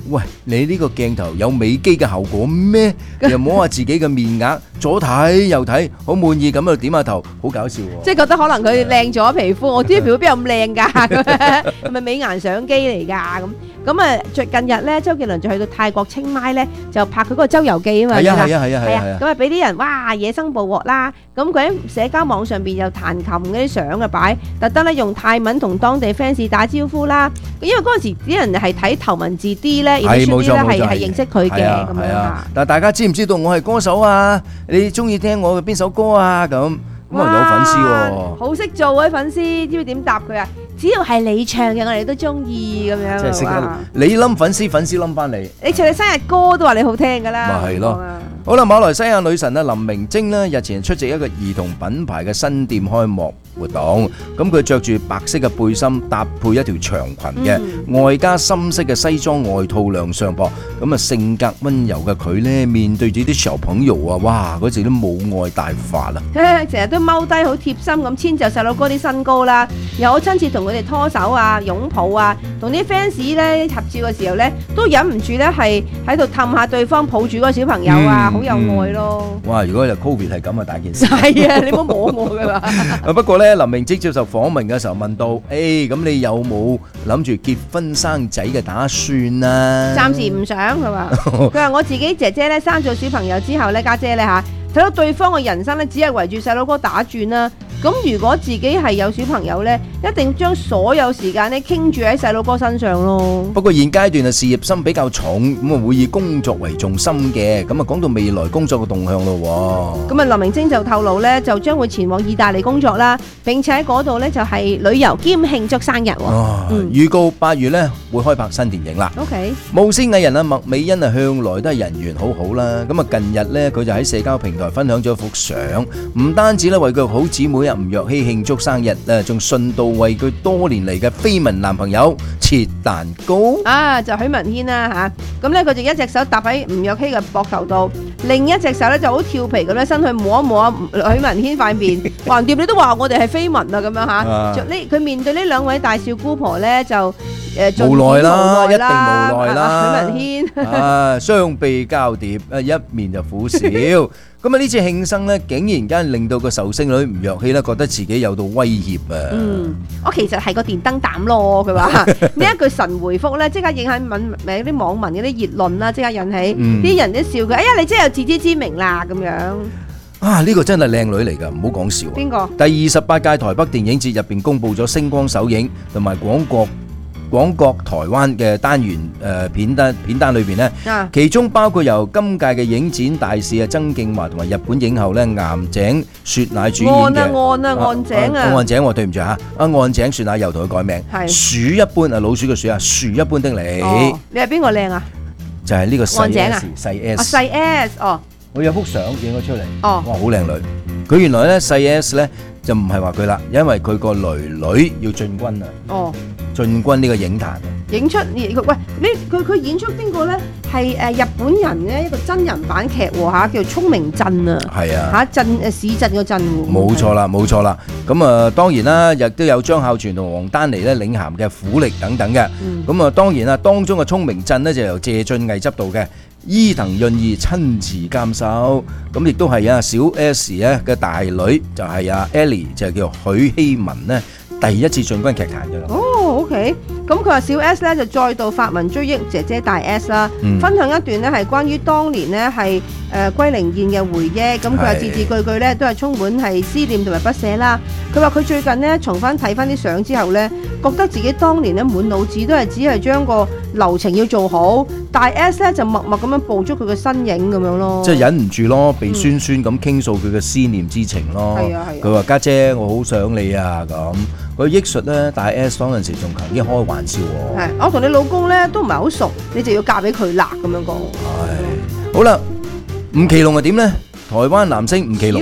喂，你呢個鏡頭有美肌嘅效果咩？又摸下自己嘅面額，左睇右睇，好滿意咁就點下頭，好搞笑喎！ 即係覺得可能佢靚咗皮膚，我啲皮膚邊有咁靚㗎？係咪美顏相機嚟㗎？咁咁啊，最近日咧，周杰倫就去到泰國清邁咧，就拍佢嗰個周遊記啊嘛。 係啊係啊係啊係啊！ 咁啊，俾啲人哇野生捕獲啦！咁佢喺社交網上邊又彈琴嗰啲相啊擺，特登咧用泰文同當地 fans 打招呼啦。因為嗰陣時啲人係睇頭文字 D 咧， 係冇錯冇錯， 係係認識佢嘅咁樣啊。 但係大家知唔知道我係歌手啊？你中意聽我嘅邊首歌啊？咁咁啊有粉絲喎， 好識做啊粉絲，知唔知點答佢啊？只要係你唱嘅，我哋都中意咁樣。 即係識得你冧粉絲，粉絲冧翻你。 你唱你生日歌都話你好聽㗎啦。 咪係咯。好啦，馬來西亞女神啊林明禎呢，日前出席一個兒童品牌嘅新店開幕活動，咁佢着住白色嘅背心，搭配一條長裙嘅，嗯、外加深色嘅西裝外套亮相噃。咁啊，性格溫柔嘅佢呢，面對住啲小朋友啊，哇，嗰時都母愛大發啊！ 成日都踎低好貼心咁遷就細佬哥啲身高啦，又好親切同佢哋拖手啊、擁抱啊，同啲 fans 咧合照嘅時候咧，都忍唔住咧係喺度氹下對方，抱住嗰個小朋友啊，好、嗯、有愛咯！ 哇！如果就 Covid 係咁啊，大件事。 係啊，你唔好摸我㗎嘛。 不過咧，林明禎接受訪問嘅時候問到：誒、欸，咁你有冇諗住結婚生仔嘅打算啊？ 暫時唔想，佢話。佢話我自己姐姐咧生咗小朋友之後咧，家姐咧嚇睇到對方嘅人生咧，只係圍住細佬哥打轉啦。咁如果自己係有小朋友呢，一定將所有時間咧傾住喺細佬哥身上咯。 不過現階段啊，事業心比較重，咁啊會以工作為重心嘅。咁啊講到未來工作嘅動向咯。 咁啊林明禎就透露呢，就將會前往意大利工作啦，並且喺嗰度呢，就係旅遊兼慶祝生日。 哦，嗯、預告八月呢會開拍新電影啦。 OK。 無線藝人啊麥美恩啊向來都係人緣好好啦。咁啊近日呢，佢就喺社交平台分享咗幅相，唔單止咧為佢好姊妹吳若希慶祝生日啊，仲順道為佢多年嚟嘅緋聞男朋友切蛋糕啊！就許文軒啦嚇，咁咧佢就一隻手搭喺吳若希嘅膊頭度，另一隻手咧就好調皮咁樣伸去摸一摸許文軒塊面，橫掂你都話我哋係緋聞啊咁樣嚇。呢佢面對呢兩位大少姑婆咧就誒無奈啦，一定無奈啦。 許文軒啊，雙臂交疊啊，一面就苦笑。咁啊！呢次慶生咧，竟然間令到個壽星女吳若希咧覺得自己有到威脅啊！ 嗯，我其實係個電燈膽咯，佢話呢一句神回覆咧，即刻影響民誒啲網民嗰啲熱論啦，即刻引起啲、嗯、人都笑佢。哎呀，你真係有自知之明啦咁樣。 啊！呢、這個真係靚女嚟㗎，唔好講笑。 邊個？ 第二十八屆台北電影節入邊公佈咗星光首映同埋廣國。廣國台灣嘅單元誒片單片單裏邊咧，啊、其中包括由今屆嘅影展大使啊曾敬驊同埋日本影后咧岩井雪乃主演嘅岸啊岸啊岸井啊岸井，我對唔住嚇，啊岸井雪乃又同佢改名，係樹一般啊老鼠嘅鼠啊樹一般的你， 哦、你係邊個靚啊？ 就係呢個細 S 啊細 S 細 S 哦， 我有幅相影咗出嚟， 哦， 哇好靚女，佢原來咧細 S 咧就唔係話佢啦，因為佢個囡囡要進軍啊，哦。進軍呢個影壇， 影出喂，呢佢佢演出邊個咧？係誒日本人嘅一個真人版劇喎嚇，叫聰明鎮啊，係啊嚇鎮誒市鎮個鎮喎。 冇錯啦，冇錯啦。咁啊當然啦，亦都有張孝全同王丹妮咧領銜嘅苦力等等嘅。咁啊、嗯、當然啦，當中嘅聰明鎮呢就由謝俊毅執導嘅，伊藤潤二親自監修。咁亦都係啊小 S 咧嘅大女就係阿 Ellie 就叫許希文呢。第一次進軍劇壇嘅啦。 哦 ，OK，咁佢話小 S 咧就再度發文追憶姐姐大 S 啦，嗯、分享一段咧係關於當年咧係誒歸靈宴嘅回憶。咁佢話字字句句咧都係充滿係思念同埋不捨啦。佢話佢最近咧重翻睇翻啲相之後咧，覺得自己當年咧滿腦子都係只係將個流程要做好，大 S 咧就默默咁樣捕捉佢嘅身影咁樣咯。 即係忍唔住咯，鼻酸酸咁傾訴佢嘅思念之情咯。係啊係。佢話家姐，我好想你啊咁。佢憶述咧，大 S 當陣時仲曾經開玩笑喎。係，我同你老公咧都唔係好熟，你就要嫁俾佢啦咁樣講。係，好啦，吳奇隆係點咧？台灣男星吳奇隆。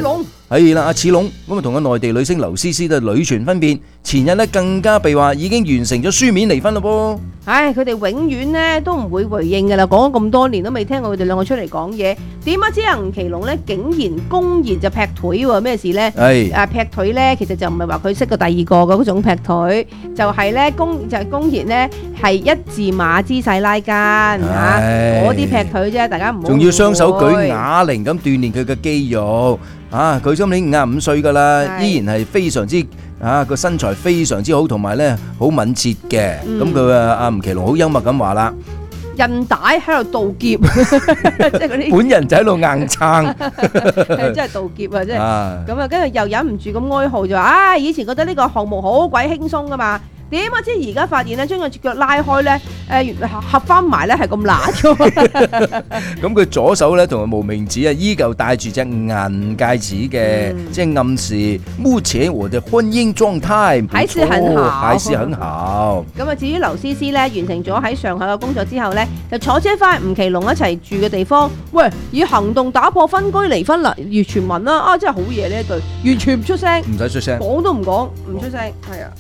係啦，阿似龍咁啊，同個內地女星劉詩詩都係女傳分辨，前日咧更加被話已經完成咗書面離婚咯噃。 唉，佢哋永遠咧都唔會回應㗎啦，講咗咁多年都未聽過佢哋兩個出嚟講嘢。點解知阿吳奇隆咧竟然公然就劈腿喎？咩事咧？ 係啊劈腿咧，其實就唔係話佢識過第二個嘅嗰種劈腿，就係咧公就係公然咧係一字馬姿勢拉筋嚇，嗰啲劈腿啫，大家唔好。 仲要雙手舉啞鈴咁鍛鍊佢嘅肌肉。啊！佢今年五十五歲㗎啦，依然係非常之啊個身材非常之好，同埋咧好敏捷嘅。咁佢啊阿吳奇隆好幽默咁話啦， 韌帶喺度倒劫，即係嗰啲本人就喺度硬撐， 真係倒劫啊！真係咁啊，跟住又忍唔住咁哀號就話：唉，以前覺得呢個項目好鬼輕鬆㗎嘛。點啊！即係而家發現咧，將個腳拉開咧，誒合翻埋咧係咁辣嘅。 咁佢左手咧同埋無名指啊，依舊戴住隻銀戒指嘅，即係暗示目前我嘅婚姻狀態還是很好， 還是很好。 咁啊，至於劉詩詩咧，完成咗喺上海嘅工作之後咧，就坐車翻去吳奇隆一齊住嘅地方。喂，以行動打破分居離婚啦，如傳聞啦，啊真係好嘢呢一對，完全唔出聲， 唔使出聲， 講都唔講，唔出聲，係啊。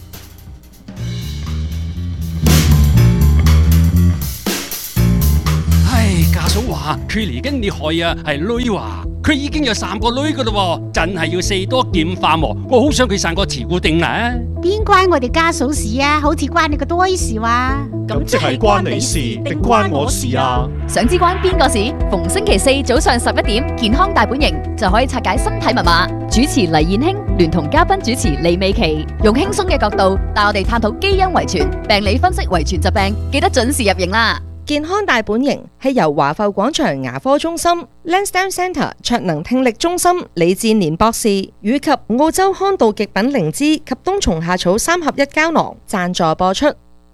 家嫂話佢嚟緊厲害啊，係女話佢已經有三個女噶啦，真係要四多劍化喎。我好想佢生個慈固定啦。 邊關我哋家嫂事啊？好似關你個多事話。 咁即係關你事定關我事啊？ 想知關邊個事？逢星期四早上十一點，健康大本營就可以拆解身體密碼。主持黎燕卿聯同嘉賓主持李美琪，用輕鬆嘅角度帶我哋探討基因遺傳、病理分析遺傳疾病，記得準時入營啦。 健康大本營係由華埠廣場牙科中心、Lansdowne Centre 卓能聽力中心李志年博士以及澳洲康道極品靈芝及冬蟲夏草三合一膠囊贊助播出。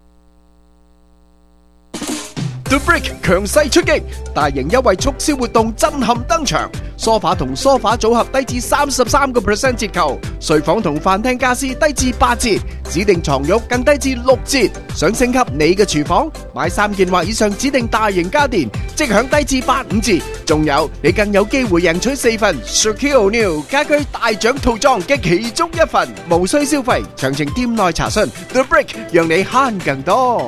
The Brick 強勢出擊，大型優惠促銷活動震撼登場。梳化同梳化組合低至三十三個 percent 折扣，睡房同飯廳家私低至八折，指定床褥更低至六折。想升級你嘅廚房，買三件或以上指定大型家電，即享低至八五折。仲有你更有機會贏取四份 Shaquille O'Neal 家居大獎套裝嘅其中一份，無需消費。詳情店內查詢。The Brick 讓你慳更多。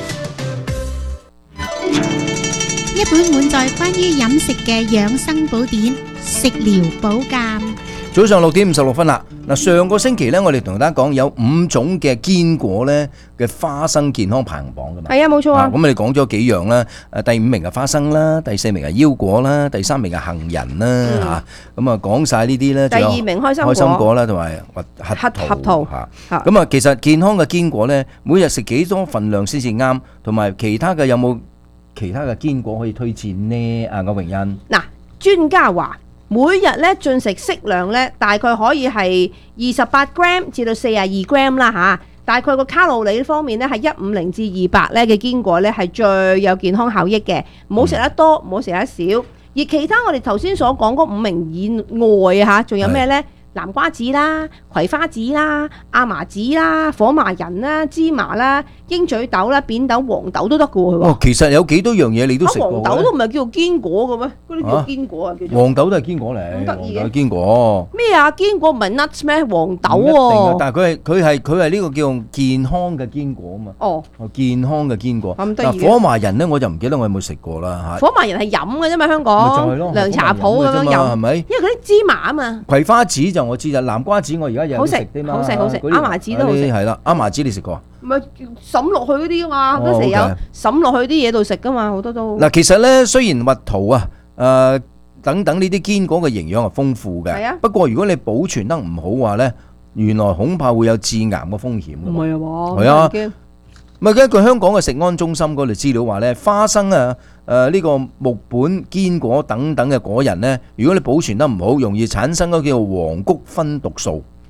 一本滿載關於飲食嘅養生寶典，食療保鑑。 早上六點五十六分啦。嗱，上個星期咧，我哋同大家講有五種嘅堅果咧嘅花生健康排行榜噶嘛。 係啊，冇錯啊。 咁我哋講咗幾樣啦。誒，第五名係花生啦，第四名係腰果啦，第三名係杏仁啦嚇。咁啊，講晒呢啲咧。 第二名開心果。 開心果啦，同埋核核桃。核桃嚇。咁啊，其實健康嘅堅果咧，每日食幾多份量先至啱，同埋其他嘅有冇其他嘅堅果可以推薦呢？啊，歐榮欣。 嗱，專家話每日咧進食適量咧，大概可以係二十八 gram 至到四十二 gram 啦嚇。大概個卡路里方面咧係一五零至二百咧嘅堅果咧係最有健康效益嘅。唔好食得多，唔好食得少。而其他我哋頭先所講嗰五名以外嚇，仲有咩咧？南瓜子啦、葵花籽啦、亞麻籽啦、火麻仁啦、芝麻啦、鷹嘴豆啦、扁豆、黃豆都得嘅喎。 哦，其實有幾多樣嘢你都食過咧？ 黃豆都唔係叫做堅果嘅咩？嗰啲叫堅果啊，叫做。 黃豆都係堅果嚟， 咁得意嘅堅果。 咩啊？堅果唔係 nuts 咩？黃豆喎。 喎。 但係佢係佢係佢係呢個叫健康嘅堅果啊嘛。 哦。 健康嘅堅果。 咁得意嘅。 嗱，火麻仁咧，我就唔記得我有冇食過啦嚇。 火麻仁係飲嘅啫嘛，香港。涼茶鋪咁樣飲。 係咪？ 因為嗰啲芝麻啊嘛。 葵花籽就我知就南瓜子我而家有食啲嘛。 好食好食，亞麻籽都好食。 係啦，亞麻籽你食過？ 唔係滲落去嗰啲噶嘛，嗰時有滲落去啲嘢度食噶嘛，好多都。 嗱，其實咧雖然核桃啊、誒等等呢啲堅果嘅營養係豐富嘅，係啊。不過如果你保存得唔好話咧，原來恐怕會有致癌嘅風險㗎。 唔係啊嘛。 係啊。唔係根據香港嘅食安中心嗰度資料話咧，花生啊、誒呢個木本堅果等等嘅果仁咧，如果你保存得唔好，容易產生嗰叫做黃菊酚毒素。 哦。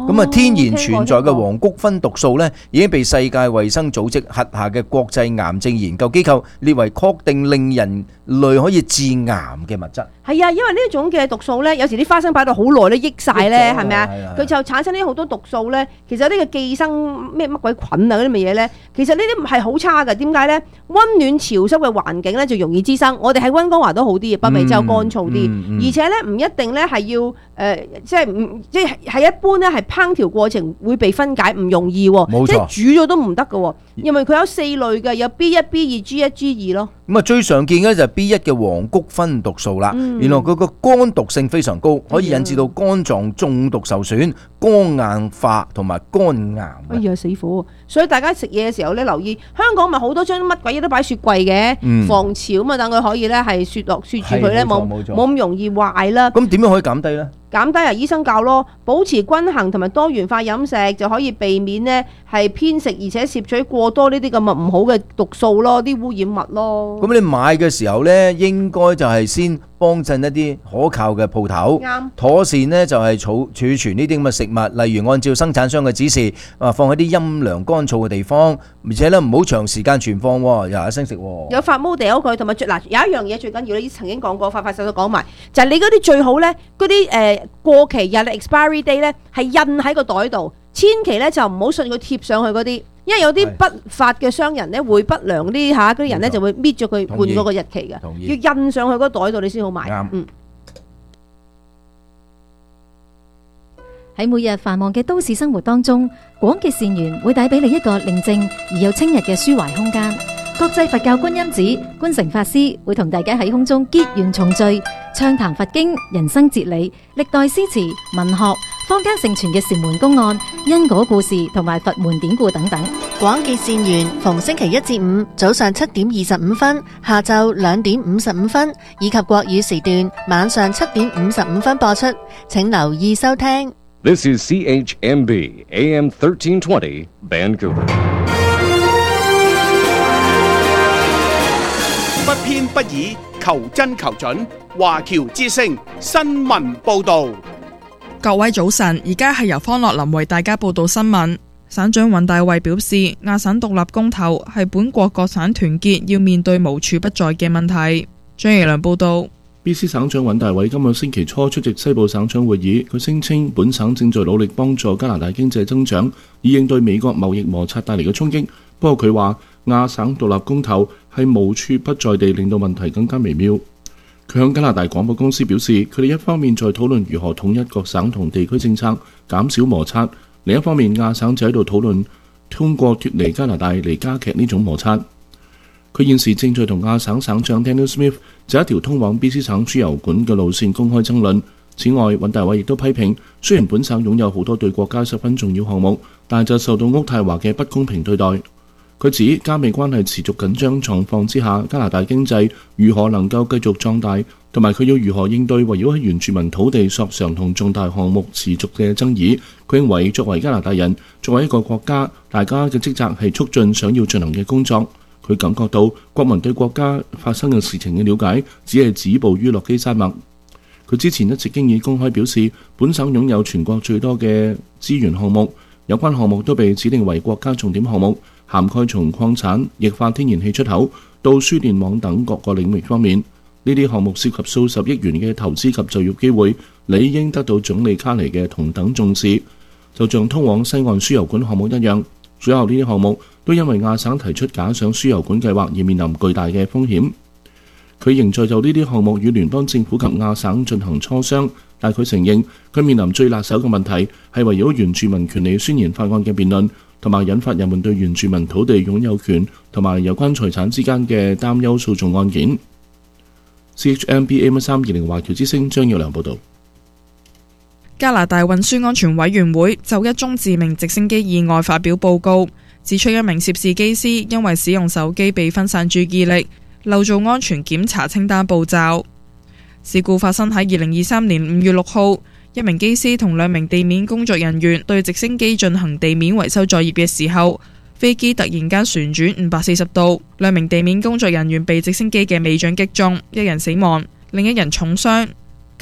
咁啊，天然存在嘅黃菊酚毒素咧，已經被世界衛生組織轄下嘅國際癌症研究機構列為確定令人類可以致癌嘅物質。 係啊，因為呢種嘅毒素咧，有時啲花生擺到好耐咧，益晒咧，係咪啊？佢就產生呢好多毒素咧。其實呢個寄生咩乜鬼菌啊嗰啲乜嘢咧，其實呢啲係好差嘅。點解咧？溫暖潮濕嘅環境咧就容易滋生。我哋喺溫哥華都好啲，北美洲乾燥啲， 嗯嗯嗯、 而且咧唔一定咧係要誒、呃，即係唔即係係一般咧係烹調過程會被分解，唔容易喎。 冇錯， 即係煮咗都唔得嘅，因為佢有四類嘅，有 B 一、B 二、G 一、G 二咯。咁啊，最常見嘅就係 B 一嘅黃菊酚毒素啦。 嗯、 原來佢個肝毒性非常高，可以引致到肝臟中毒受損、肝硬化同埋肝癌。 哎呀，死火！所以大家食嘢嘅時候咧，留意香港咪好多張乜鬼嘢都擺雪櫃嘅， 嗯、 防潮啊嘛，等佢可以咧係雪落雪住佢咧，冇冇咁容易壞啦。 咁點樣可以減低咧？ 減低啊！醫生教咯，保持均衡同埋多元化飲食就可以避免呢係偏食，而且攝取過多呢啲咁嘅唔好嘅毒素咯，啲污染物咯。 咁你買嘅時候呢，應該就係先幫襯一啲可靠嘅鋪頭， 啱妥善呢就係儲儲存呢啲咁嘅食物，例如按照生產商嘅指示，啊放喺啲陰涼乾燥嘅地方，而且咧唔好長時間存放，又一聲食。 有發毛掉佢，同埋嗱有一樣嘢最緊要咧，曾經講過，快快手都講埋，就係、是、你嗰啲最好咧，嗰啲誒過期日咧 expiry day 咧係印喺個袋度，千祈咧就唔好信佢貼上去嗰啲，因為有啲不法嘅商人咧會不良啲嚇嗰啲人咧就會搣咗佢換嗰個日期嘅，要印上去嗰袋度你先好買。嗯。 喺每日繁忙嘅都市生活當中，廣結善緣會帶俾你一個寧靜而又清逸嘅抒懷空間。國際佛教觀音寺觀誠法師會同大家喺空中結緣重聚，暢談佛經、人生哲理、歷代詩詞、文學、坊間盛傳嘅禪門公案、因果故事同埋佛門典故等等。 廣結善緣逢星期一至五早上七點二十五分、下晝兩點五十五分以及國語時段晚上七點五十五分播出，請留意收聽。 This is C H M B A M thirteen twenty Vancouver。 不偏不倚，求真求準。華僑之聲新聞報導。 各位早晨，而家係由方樂林為大家報道新聞。省長尹大衛表示，亞省獨立公投係本國各省團結要面對無處不在嘅問題。張奕良報道。 B C 省長尹大偉今個星期初出席西部省長會議，佢聲稱本省正在努力幫助加拿大經濟增長，以應對美國貿易摩擦帶嚟嘅衝擊。不過佢話亞省獨立公投係無處不在地令到問題更加微妙。佢向加拿大廣播公司表示，佢哋一方面在討論如何統一各省同地區政策，減少摩擦；另一方面亞省就喺度討論通過脫離加拿大嚟加劇呢種摩擦。佢現時正在同亞省省長 Daniel Smith 就一條通往 B C 省輸油管嘅路線公開爭論。此外，尹大偉亦都批評，雖然本省擁有好多對國家十分重要項目，但就受到渥太華嘅不公平對待。佢指加美關係持續緊張狀況之下，加拿大經濟如何能夠繼續壯大，同埋佢要如何應對圍繞喺原住民土地索償同重大項目持續嘅爭議。佢認為作為加拿大人，作為一個國家，大家嘅職責係促進想要進行嘅工作。佢感覺到國民對國家發生嘅事情嘅了解只係止步於落基山脈。佢之前一直經已公開表示，本省擁有全國最多嘅資源項目，有關項目都被指定為國家重點項目，涵蓋從礦產、液化天然氣出口到輸電網等各個領域方面。呢啲項目涉及數十億元嘅投資及就業機會，理應得到總理卡尼嘅同等重視。就像通往西岸輸油管項目一樣，所有呢啲項目都因為亞省提出假想輸油管計劃而面臨巨大嘅風險。佢仍在就呢啲項目與聯邦政府及亞省進行磋商，但佢承認佢面臨最辣手嘅問題係圍繞原住民權利宣言法案嘅辯論，同埋引發人們對原住民土地擁有權同埋有關財產之間嘅擔憂訴訟案件。C H M B A M 三二零華僑之聲張耀良報導。 加拿大運輸安全委員會就一宗致命直升機意外發表報告，指出一名涉事機師因為使用手機被分散注意力，漏做安全檢查清單步驟。事故發生喺二零二三年五月六號，一名機師同兩名地面工作人員對直升機進行地面維修作業嘅時候，飛機突然間旋轉五百四十度，兩名地面工作人員被直升機嘅尾槳擊中，一人死亡，另一人重傷。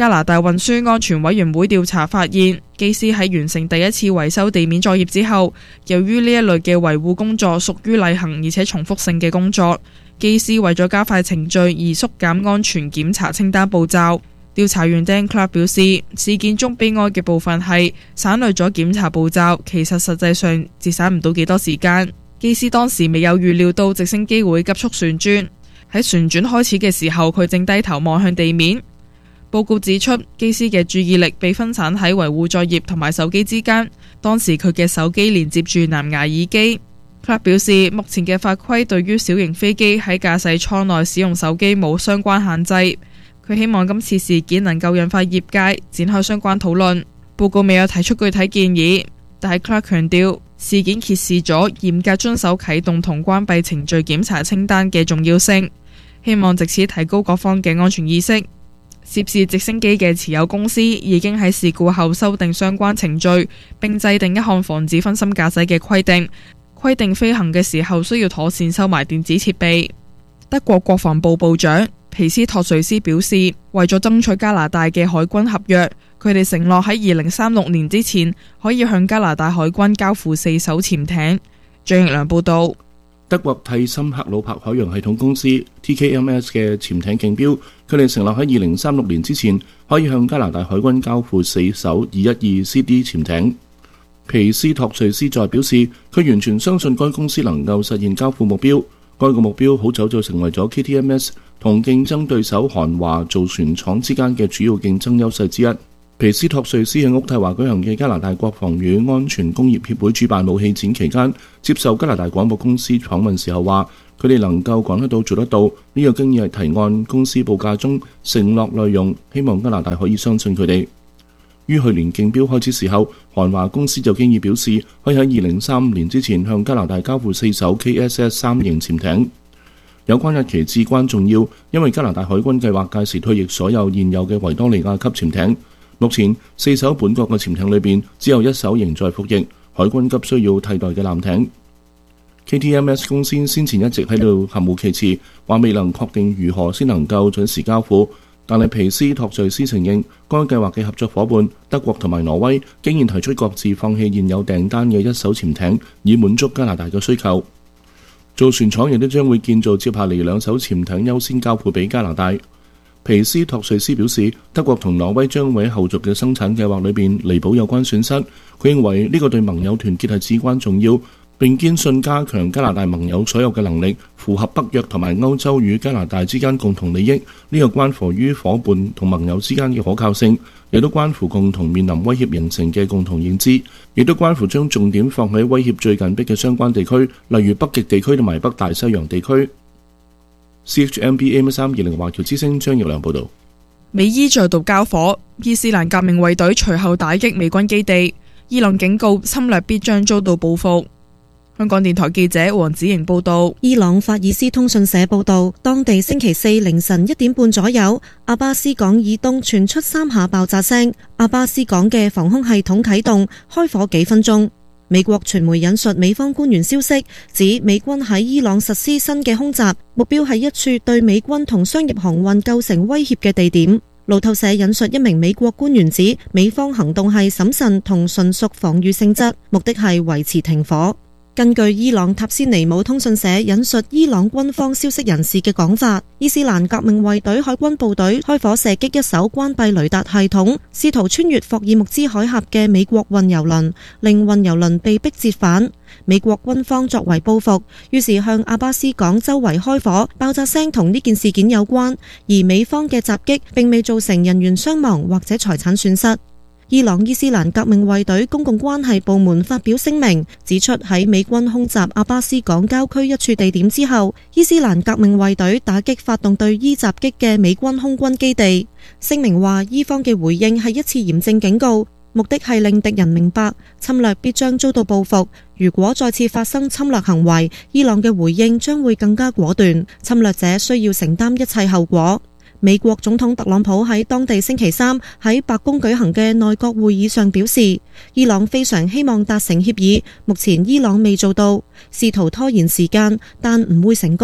加拿大運輸安全委員會調查發現，機師喺完成第一次維修地面作業之後，由於呢一類嘅維護工作屬於例行而且重複性嘅工作，機師為咗加快程序而縮減安全檢查清單步驟。調查員 Dan Clark 表示，事件中悲哀嘅部分係省略咗檢查步驟，其實實際上節省唔到幾多時間。機師當時未有預料到直升機會急速旋轉，喺旋轉開始嘅時候，佢正低頭望向地面。報告指出，機師嘅注意力被分散喺維護作業同埋手機之間，當時佢嘅手機連接住藍牙耳機。Clark 表示，目前嘅法規對於小型飛機喺駕駛艙內使用手機冇相關限制。佢希望今次事件能夠引發業界展開相關討論。報告未有提出具體建議，但係 Clark 強調，事件揭示咗嚴格遵守啟動同關閉程序檢查清單嘅重要性，希望藉此提高各方嘅安全意識。涉事直升機嘅持有公司已經喺事故後修訂相關程序，並制定一項防止分心駕駛嘅規定，規定飛行嘅時候需要妥善收埋電子設備。德國國防部部長皮斯托瑞斯表示，為咗爭取加拿大嘅海軍合約，佢哋承諾喺二零三六年之前可以向加拿大海軍交付四艘潛艇。張奕良報道。 德國蒂森克魯柏海洋系統公司 T K M S 嘅潛艇競標，佢哋承諾喺二零三六年之前可以向加拿大海軍交付四艘二一二 C D 潛艇。皮斯托瑞斯再表示，佢完全相信該公司能夠實現交付目標。該個目標好早就成為咗 K T M S 同競爭對手韓華造船廠之間嘅主要競爭優勢之一。皮斯托瑞斯喺渥太華舉行嘅加拿大國防與安全工業協會主辦武器展期間，接受加拿大廣播公司訪問時候話，佢哋能夠講得到做得到，呢、這個經已係提案公司報價中承諾內容，希望加拿大可以相信佢哋。於去年競標開始時候，韓華公司就經已表示可以喺二零三五年之前向加拿大交付四艘 K S S 三型潛艇。有關日期至關重要，因為加拿大海軍計劃屆時退役所有現有嘅維多利亞級潛艇。目前四艘本國嘅潛艇裏邊，只有一艘仍在服役，海軍急需要替代嘅艦艇。K T M S 公司先前一直喺度含糊其辭，話未能確定如何先能夠準時交付。但係皮斯托瑞斯承認，該計劃嘅合作伙伴德國同埋挪威竟然提出各自放棄現有訂單嘅一艘潛艇，以滿足加拿大嘅需求。造船廠亦都將會建造接下嚟兩艘潛艇，優先交付俾加拿大。皮斯托瑞斯表示，德國同挪威將會喺後續嘅生產計劃裏邊彌補有關損失。佢認為呢個對盟友團結係至關重要，並堅信加強加拿大盟友所有嘅能力，符合北約同埋歐洲與加拿大之間共同利益。呢個關乎於伙伴同盟友之間嘅可靠性，亦都關乎共同面臨威脅形成嘅共同認知，亦都關乎將重點放喺威脅最緊迫嘅相關地區，例如北極地區同埋北大西洋地區。C H M B A M 三二零華僑之聲張奕良報道。 美伊再度交火，伊斯蘭革命衛隊隨後打擊美軍基地，伊朗警告侵略必將遭到報復。香港電台記者黃子瑩報道。 伊朗法爾斯通訊社報道，當地星期四凌晨一點半左右，阿巴斯港以東傳出三下爆炸聲，阿巴斯港嘅防空系統啟動，開火幾分鐘。美國傳媒引述美方官員消息，指美軍喺伊朗實施新嘅空襲，目標係一處對美軍同商業航運構成威脅嘅地點。路透社引述一名美國官員指，美方行動係審慎同純屬防禦性質，目的係維持停火。根據伊朗塔斯尼姆通訊社引述伊朗軍方消息人士嘅講法，伊斯蘭革命衛隊海軍部隊開火射擊一艘關閉雷達系統，試圖穿越霍爾木茲海峽嘅美國運油輪，令運油輪被迫折返。美國軍方作為報復，於是向阿巴斯港周圍開火，爆炸聲同呢件事件有關，而美方嘅襲擊並未造成人員傷亡或者財產損失。伊朗伊斯蘭革命衛隊公共關係部門發表聲明，指出喺美軍空襲阿巴斯港郊區一處地點之後，伊斯蘭革命衛隊打擊發動對伊襲擊嘅美軍空軍基地。聲明話，伊方嘅回應係一次嚴正警告，目的係令敵人明白侵略必將遭到報復。如果再次發生侵略行為，伊朗嘅回應將會更加果斷，侵略者需要承擔一切後果。美國總統特朗普喺當地星期三喺白宮舉行嘅內閣會議上表示，伊朗非常希望達成協議，目前伊朗未做到，試圖拖延時間，但唔會成功。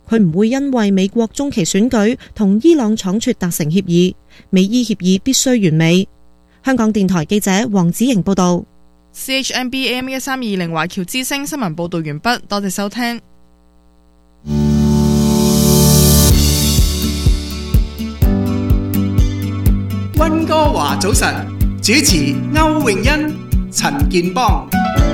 佢唔會因為美國中期選舉同伊朗倉促達成協議，美伊協議必須完美。香港電台記者黃子瑩報道。 C H N B A M 一三二零華僑之聲新聞報道完畢，多謝收聽。 溫哥華早晨，主持歐詠欣、陳健邦。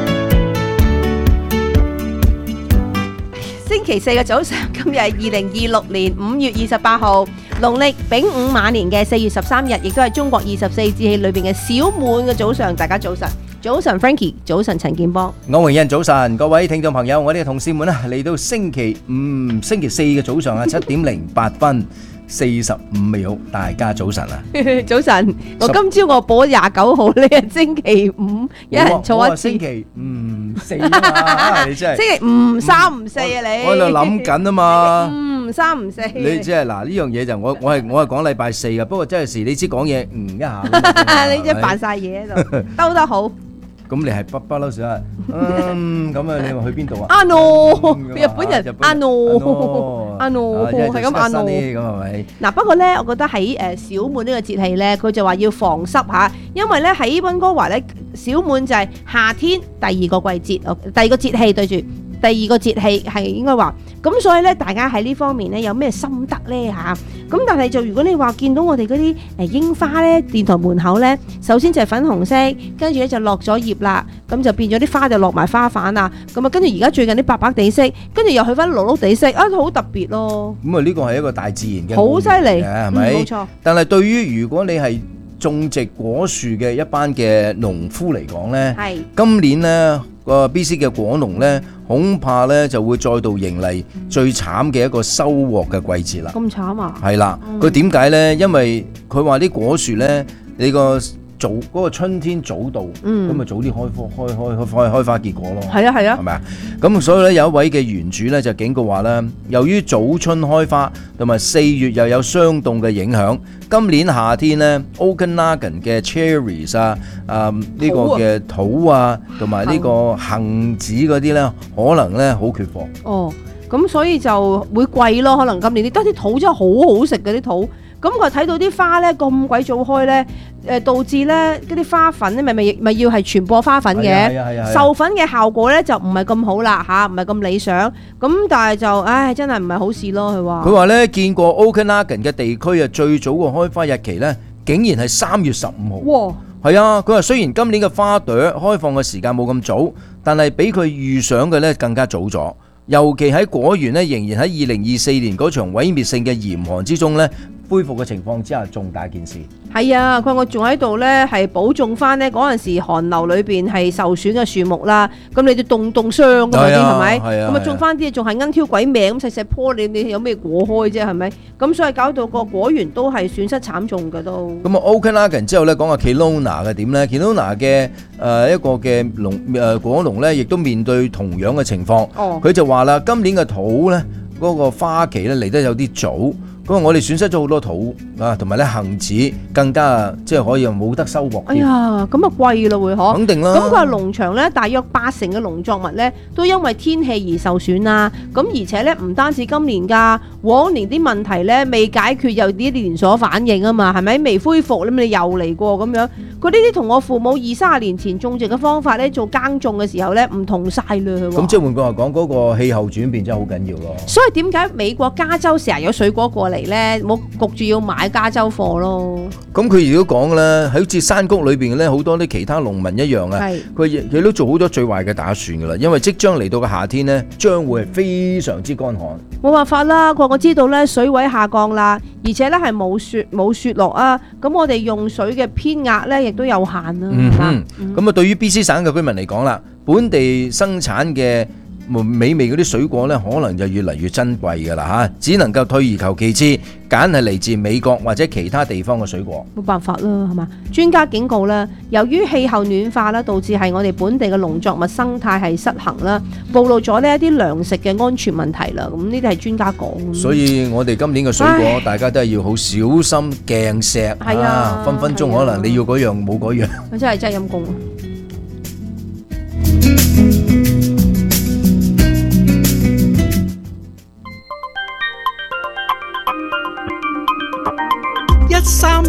星期四嘅早上，今日係二零二六年五月二十八號，農曆丙午馬年嘅四月十三日，亦都係中國二十四節氣裏邊嘅小滿嘅早上。大家早晨，早晨 Frankie， 早晨陳健邦， 歐詠欣早晨，各位聽眾朋友，我哋嘅同事們啊，嚟到星期五、星期四嘅早上啊，七點零八分。四十五秒，大家早晨啊！ 早晨，我今朝我播廿九號呢日星期五，有人錯一次。 星期五四啊嘛，你真係星期五三唔四啊你。 我喺度諗緊啊嘛。 五三唔四。 你即係嗱呢樣嘢就我我係我係講禮拜四嘅，不過真係時你知講嘢嗯一下。 你真係扮晒嘢喺度，兜得好。 咁你係不不嬲少啊？嗯，咁啊，你話去邊度啊？ 阿諾，日本人阿諾，阿諾係咁阿諾咁係咪？ 嗱，不過咧，我覺得喺誒小滿呢個節氣咧，佢就話要防濕嚇，因為咧喺溫哥華咧，小滿就係夏天第二個季節，第二個節氣對住。第二個節氣係應該話，咁所以咧，大家喺呢方面咧有咩心得咧嚇？咁但係就如果你話見到我哋嗰啲誒櫻花咧，電台門口咧，首先就係粉紅色，跟住咧就落咗葉啦，咁就變咗啲花就落埋花瓣啊，咁啊跟住而家最近啲白白地色，跟住又去翻綠綠地色，啊好特別咯。 咁啊呢個係一個大自然嘅好犀利， 係咪？ 冇錯。 但係對於如果你係種植果樹嘅一班嘅農夫嚟講咧， 係今年咧個 B C 嘅果農咧，恐怕咧就會再度迎嚟最慘嘅一個收穫嘅季節啦。 咁慘啊！ 係啦，佢點解咧？因為佢話啲果樹咧，你個早嗰個春天早到，咁咪早啲開花開開開開開花結果咯。 係啊係啊， 係咪啊？咁所以咧有一位嘅園主咧就警告話咧，由於早春開花同埋四月又有霜凍嘅影響，今年夏天咧 Okanagan 嘅 cherries 啊，啊呢個嘅桃啊，同埋呢個杏子嗰啲咧，可能咧好缺貨。 哦，咁所以就會貴咯。可能今年啲得啲桃真係好好食嘅啲桃。咁佢睇到啲花咧咁鬼早開咧，誒導致咧嗰啲花粉咧咪咪咪要係傳播花粉嘅，授粉嘅效果咧就唔係咁好啦嚇，唔係咁理想。咁但係就唉真係唔係好事咯。佢話佢話咧見過 Okanagan 嘅地區啊，最早個開花日期咧竟然係三月十五號。哇！係啊，佢話雖然今年嘅花朵開放嘅時間冇咁早，但係比佢預想嘅咧更加早咗。尤其喺果園咧，仍然喺二零二四年嗰場毀滅性嘅嚴寒之中咧，恢復嘅情況之下，重大件事。 係啊，佢話我仲喺度咧，係保種翻咧嗰陣時寒流裏邊係受損嘅樹木啦。咁你哋凍凍傷㗎嘛啲係咪？咁啊種翻啲仲係奀挑鬼命咁細細棵，你你有咩果開啫係咪？咁所以搞到個果園都係損失慘重嘅都。 咁啊 Okanagan 之後咧講下 Kelowna 嘅點咧 ？Kelowna 嘅誒一個嘅農誒果農咧，亦都面對同樣嘅情況。哦，佢就話啦，今年嘅桃咧嗰個花期咧嚟得有啲早。咁我哋損失咗好多桃啊，同埋咧杏子更加即係可以冇得收穫。 哎呀，咁啊貴咯會嗬？ 肯定啦。 咁佢話農場咧，大約八成嘅農作物咧都因為天氣而受損啦。咁而且咧唔單止今年㗎，往年啲問題咧未解決，又啲連鎖反應啊嘛，係咪未恢復咧？你又嚟過咁樣。佢呢啲同我父母二三十年前種植嘅方法咧，做耕種嘅時候咧唔同晒啦。 咁即係換句話講，嗰個氣候轉變真係好緊要咯。 所以點解美國加州成日有水果過嚟咧？冇焗住要買加州貨咯。 咁佢如果講咧，好似山谷裏邊咧，好多啲其他農民一樣啊，佢佢都做好多最壞嘅打算噶啦，因為即將嚟到嘅夏天咧，將會係非常之乾旱。 冇辦法啦，佢話我知道咧水位下降啦，而且咧係冇雪冇雪落啊，咁我哋用水嘅偏額咧亦都有限啦。 嗯哼，咁啊對於 B C 省嘅居民嚟講啦，本地生產嘅美味嗰啲水果咧，可能就越嚟越珍貴噶啦嚇，只能夠退而求其次，揀係嚟自美國或者其他地方嘅水果。 冇辦法啦，係嘛？專家警告啦，由於氣候暖化啦，導致係我哋本地嘅農作物生態係失衡啦，暴露咗呢一啲糧食嘅安全問題啦。咁呢啲係專家講。 所以我哋今年嘅水果，大家都係要好小心鏡石啊，分分鐘可能你要嗰樣冇嗰樣。 真係真係陰公。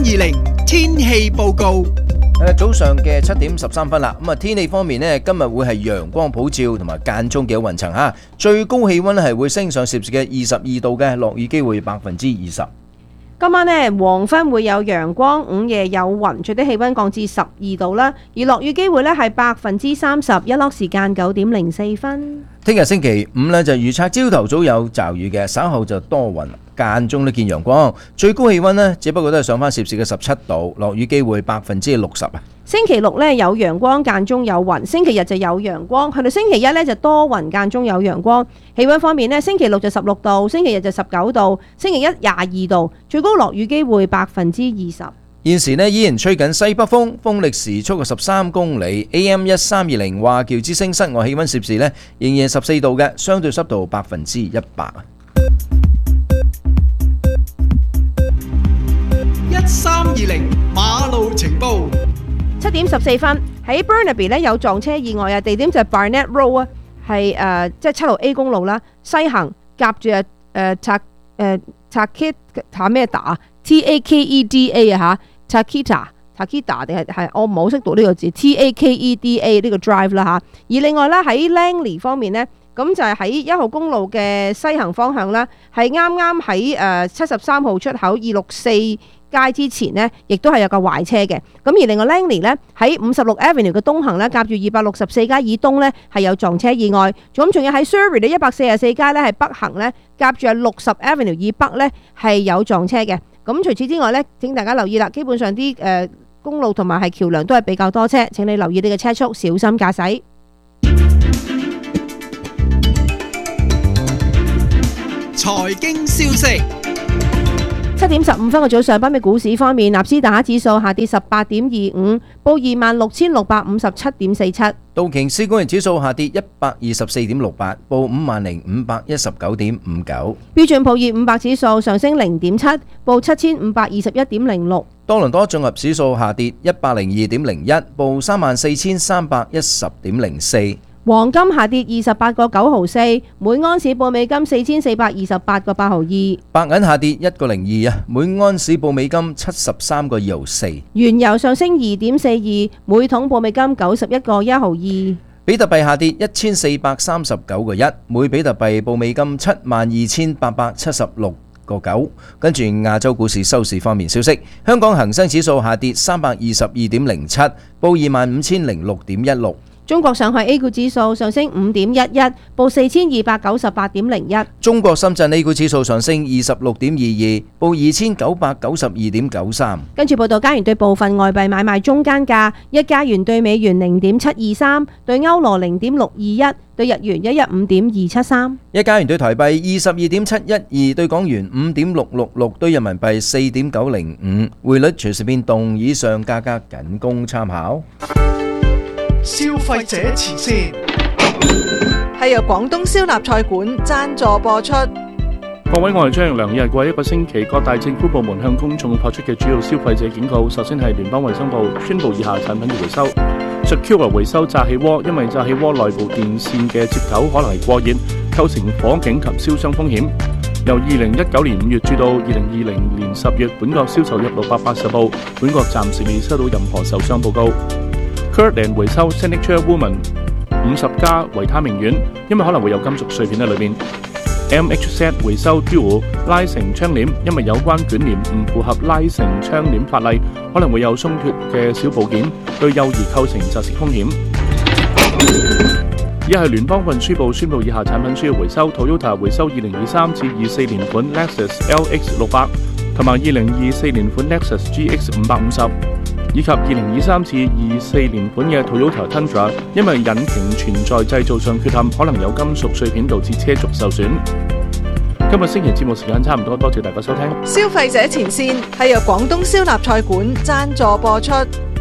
零天氣報告。 誒早上嘅七點十三分啦，咁啊天氣方面呢，今日會係陽光普照同埋間中嘅雲層嚇，最高氣温咧係會升上攝氏嘅二十二度嘅，落雨機會百分之二十。 今晚呢，黃昏會有陽光，午夜有雲，最低氣温降至十二度啦，而落雨機會呢係百分之三十，日落時間九點零四分。 聽日星期五呢，就預測朝頭早有驟雨嘅，稍後就多雲，間中都見陽光，最高氣温呢，只不過都係上翻攝氏嘅十七度，落雨機會百分之六十啊。 星期六呢，有陽光間中有雲，星期日就有陽光，去到星期一呢，就多雲間中有陽光。氣温方面呢，星期六就十六度，星期日就十九度，星期一廿二度，最高落雨機會百分之二十。 現時呢，依然吹緊西北風，風力時速十三公里 ，A M 一三二零華僑之聲室外氣温攝氏呢，仍然十四度嘅，相對濕度百分之一百。 一三二零馬路情報。 七點十四分喺 Burnaby 咧有撞車意外啊！地點就係 Barnett Road 啊，係誒即係七路 A 公路啦，西行夾住誒誒拆誒拆 K 打咩打 T A K E D A 啊嚇 Takita Takita 定係係我唔好識讀呢個字 T A K E D A 呢個 drive 啦嚇。而另外咧喺 Langley 方面咧，咁就係喺一號公路嘅西行方向啦，係啱啱喺誒七十三號出口二六四街之前呢，亦都係有個壞車嘅。咁而另外 Langley 呢，喺五十六 Avenue 嘅東行呢，夾住二百六十四街以東呢，係有撞車意外。咁仲有喺 Surrey 嘅一百四十四街呢，係北行呢，夾住係六十 Avenue 以北呢，係有撞車嘅。咁除此之外呢，請大家留意啦，基本上啲誒、呃、公路同埋係橋梁都係比較多車，請你留意你嘅車速，小心駕駛。 財經消息。 七點十五分嘅早上，北美股市方面，納斯達克指數下跌十八點二五，報二萬六千六百五十七點四七。 道瓊斯工業指數下跌一百二十四點六八，報五萬零五百一十九點五九。 標準普爾五百指數上升零點七，報七千五百二十一點零六。 多倫多綜合指數下跌一百零二點零一，報三萬四千三百一十點零四。 黃金下跌二十八個九毫四，每安士報美金四千四百二十八個八毫二。 白銀下跌一個零二啊，每安士報美金七十三個二毫四。 原油上升二點四二，每桶報美金九十一個一毫二。 比特幣下跌一千四百三十九個一，每比特幣報美金七萬二千八百七十六個九。跟住亞洲股市收市方面消息，香港恒生指數下跌三百二十二點零七，報二萬五千零六點一六。 中國上海 A 股指數上升五點一一，報四千二百九十八點零一。 中國深圳 A 股指數上升二十六點二二，報二千九百九十二點九三。 跟住報道加元對部分外幣買賣中間價：一加元對美元零點七二三，對歐羅零點六二一，對日元一一五點二七三。 一加元對台幣二十二點七一二，對港元五點六六六，對人民幣四點九零五。匯率隨時變動，以上價格僅供參考。 消費者前線係由廣東燒臘菜館贊助播出。 各位，我係張良。日過一個星期，各大政府部門向公眾發出嘅主要消費者警告。首先係聯邦衛生部宣布以下產品要回收。Secure 回收炸氣鍋，因為炸氣鍋內部電線嘅接頭可能係過熱，構成火警及燒傷風險。由二零一九年五月至到二零二零年十月，本國銷售約六百八十部，本國暫時未收到任何受傷報告。Kirkland 回收 Signature Woman 五十加維他命丸，因為可能會有金屬碎片喺裏面。M H Z 回收 Dual 拉繩窗簾，因為有關捲簾唔符合拉繩窗簾法例，可能會有鬆脱嘅小部件，對幼兒構成窒息風險。以下係聯邦運輸部宣布以下產品需要回收 ：Toyota 回收二零二三至二四年款 Lexus L X 六百，同埋二零二四年款 Lexus G X 五百五十。以及二零二三至二四年款嘅 Toyota Tundra， 因為引擎存在製造上缺陷，可能有金屬碎片導致車軸受損。今日星期節目時間差唔多，多謝大家收聽。 消費者前線係由廣東燒臘菜館贊助播出。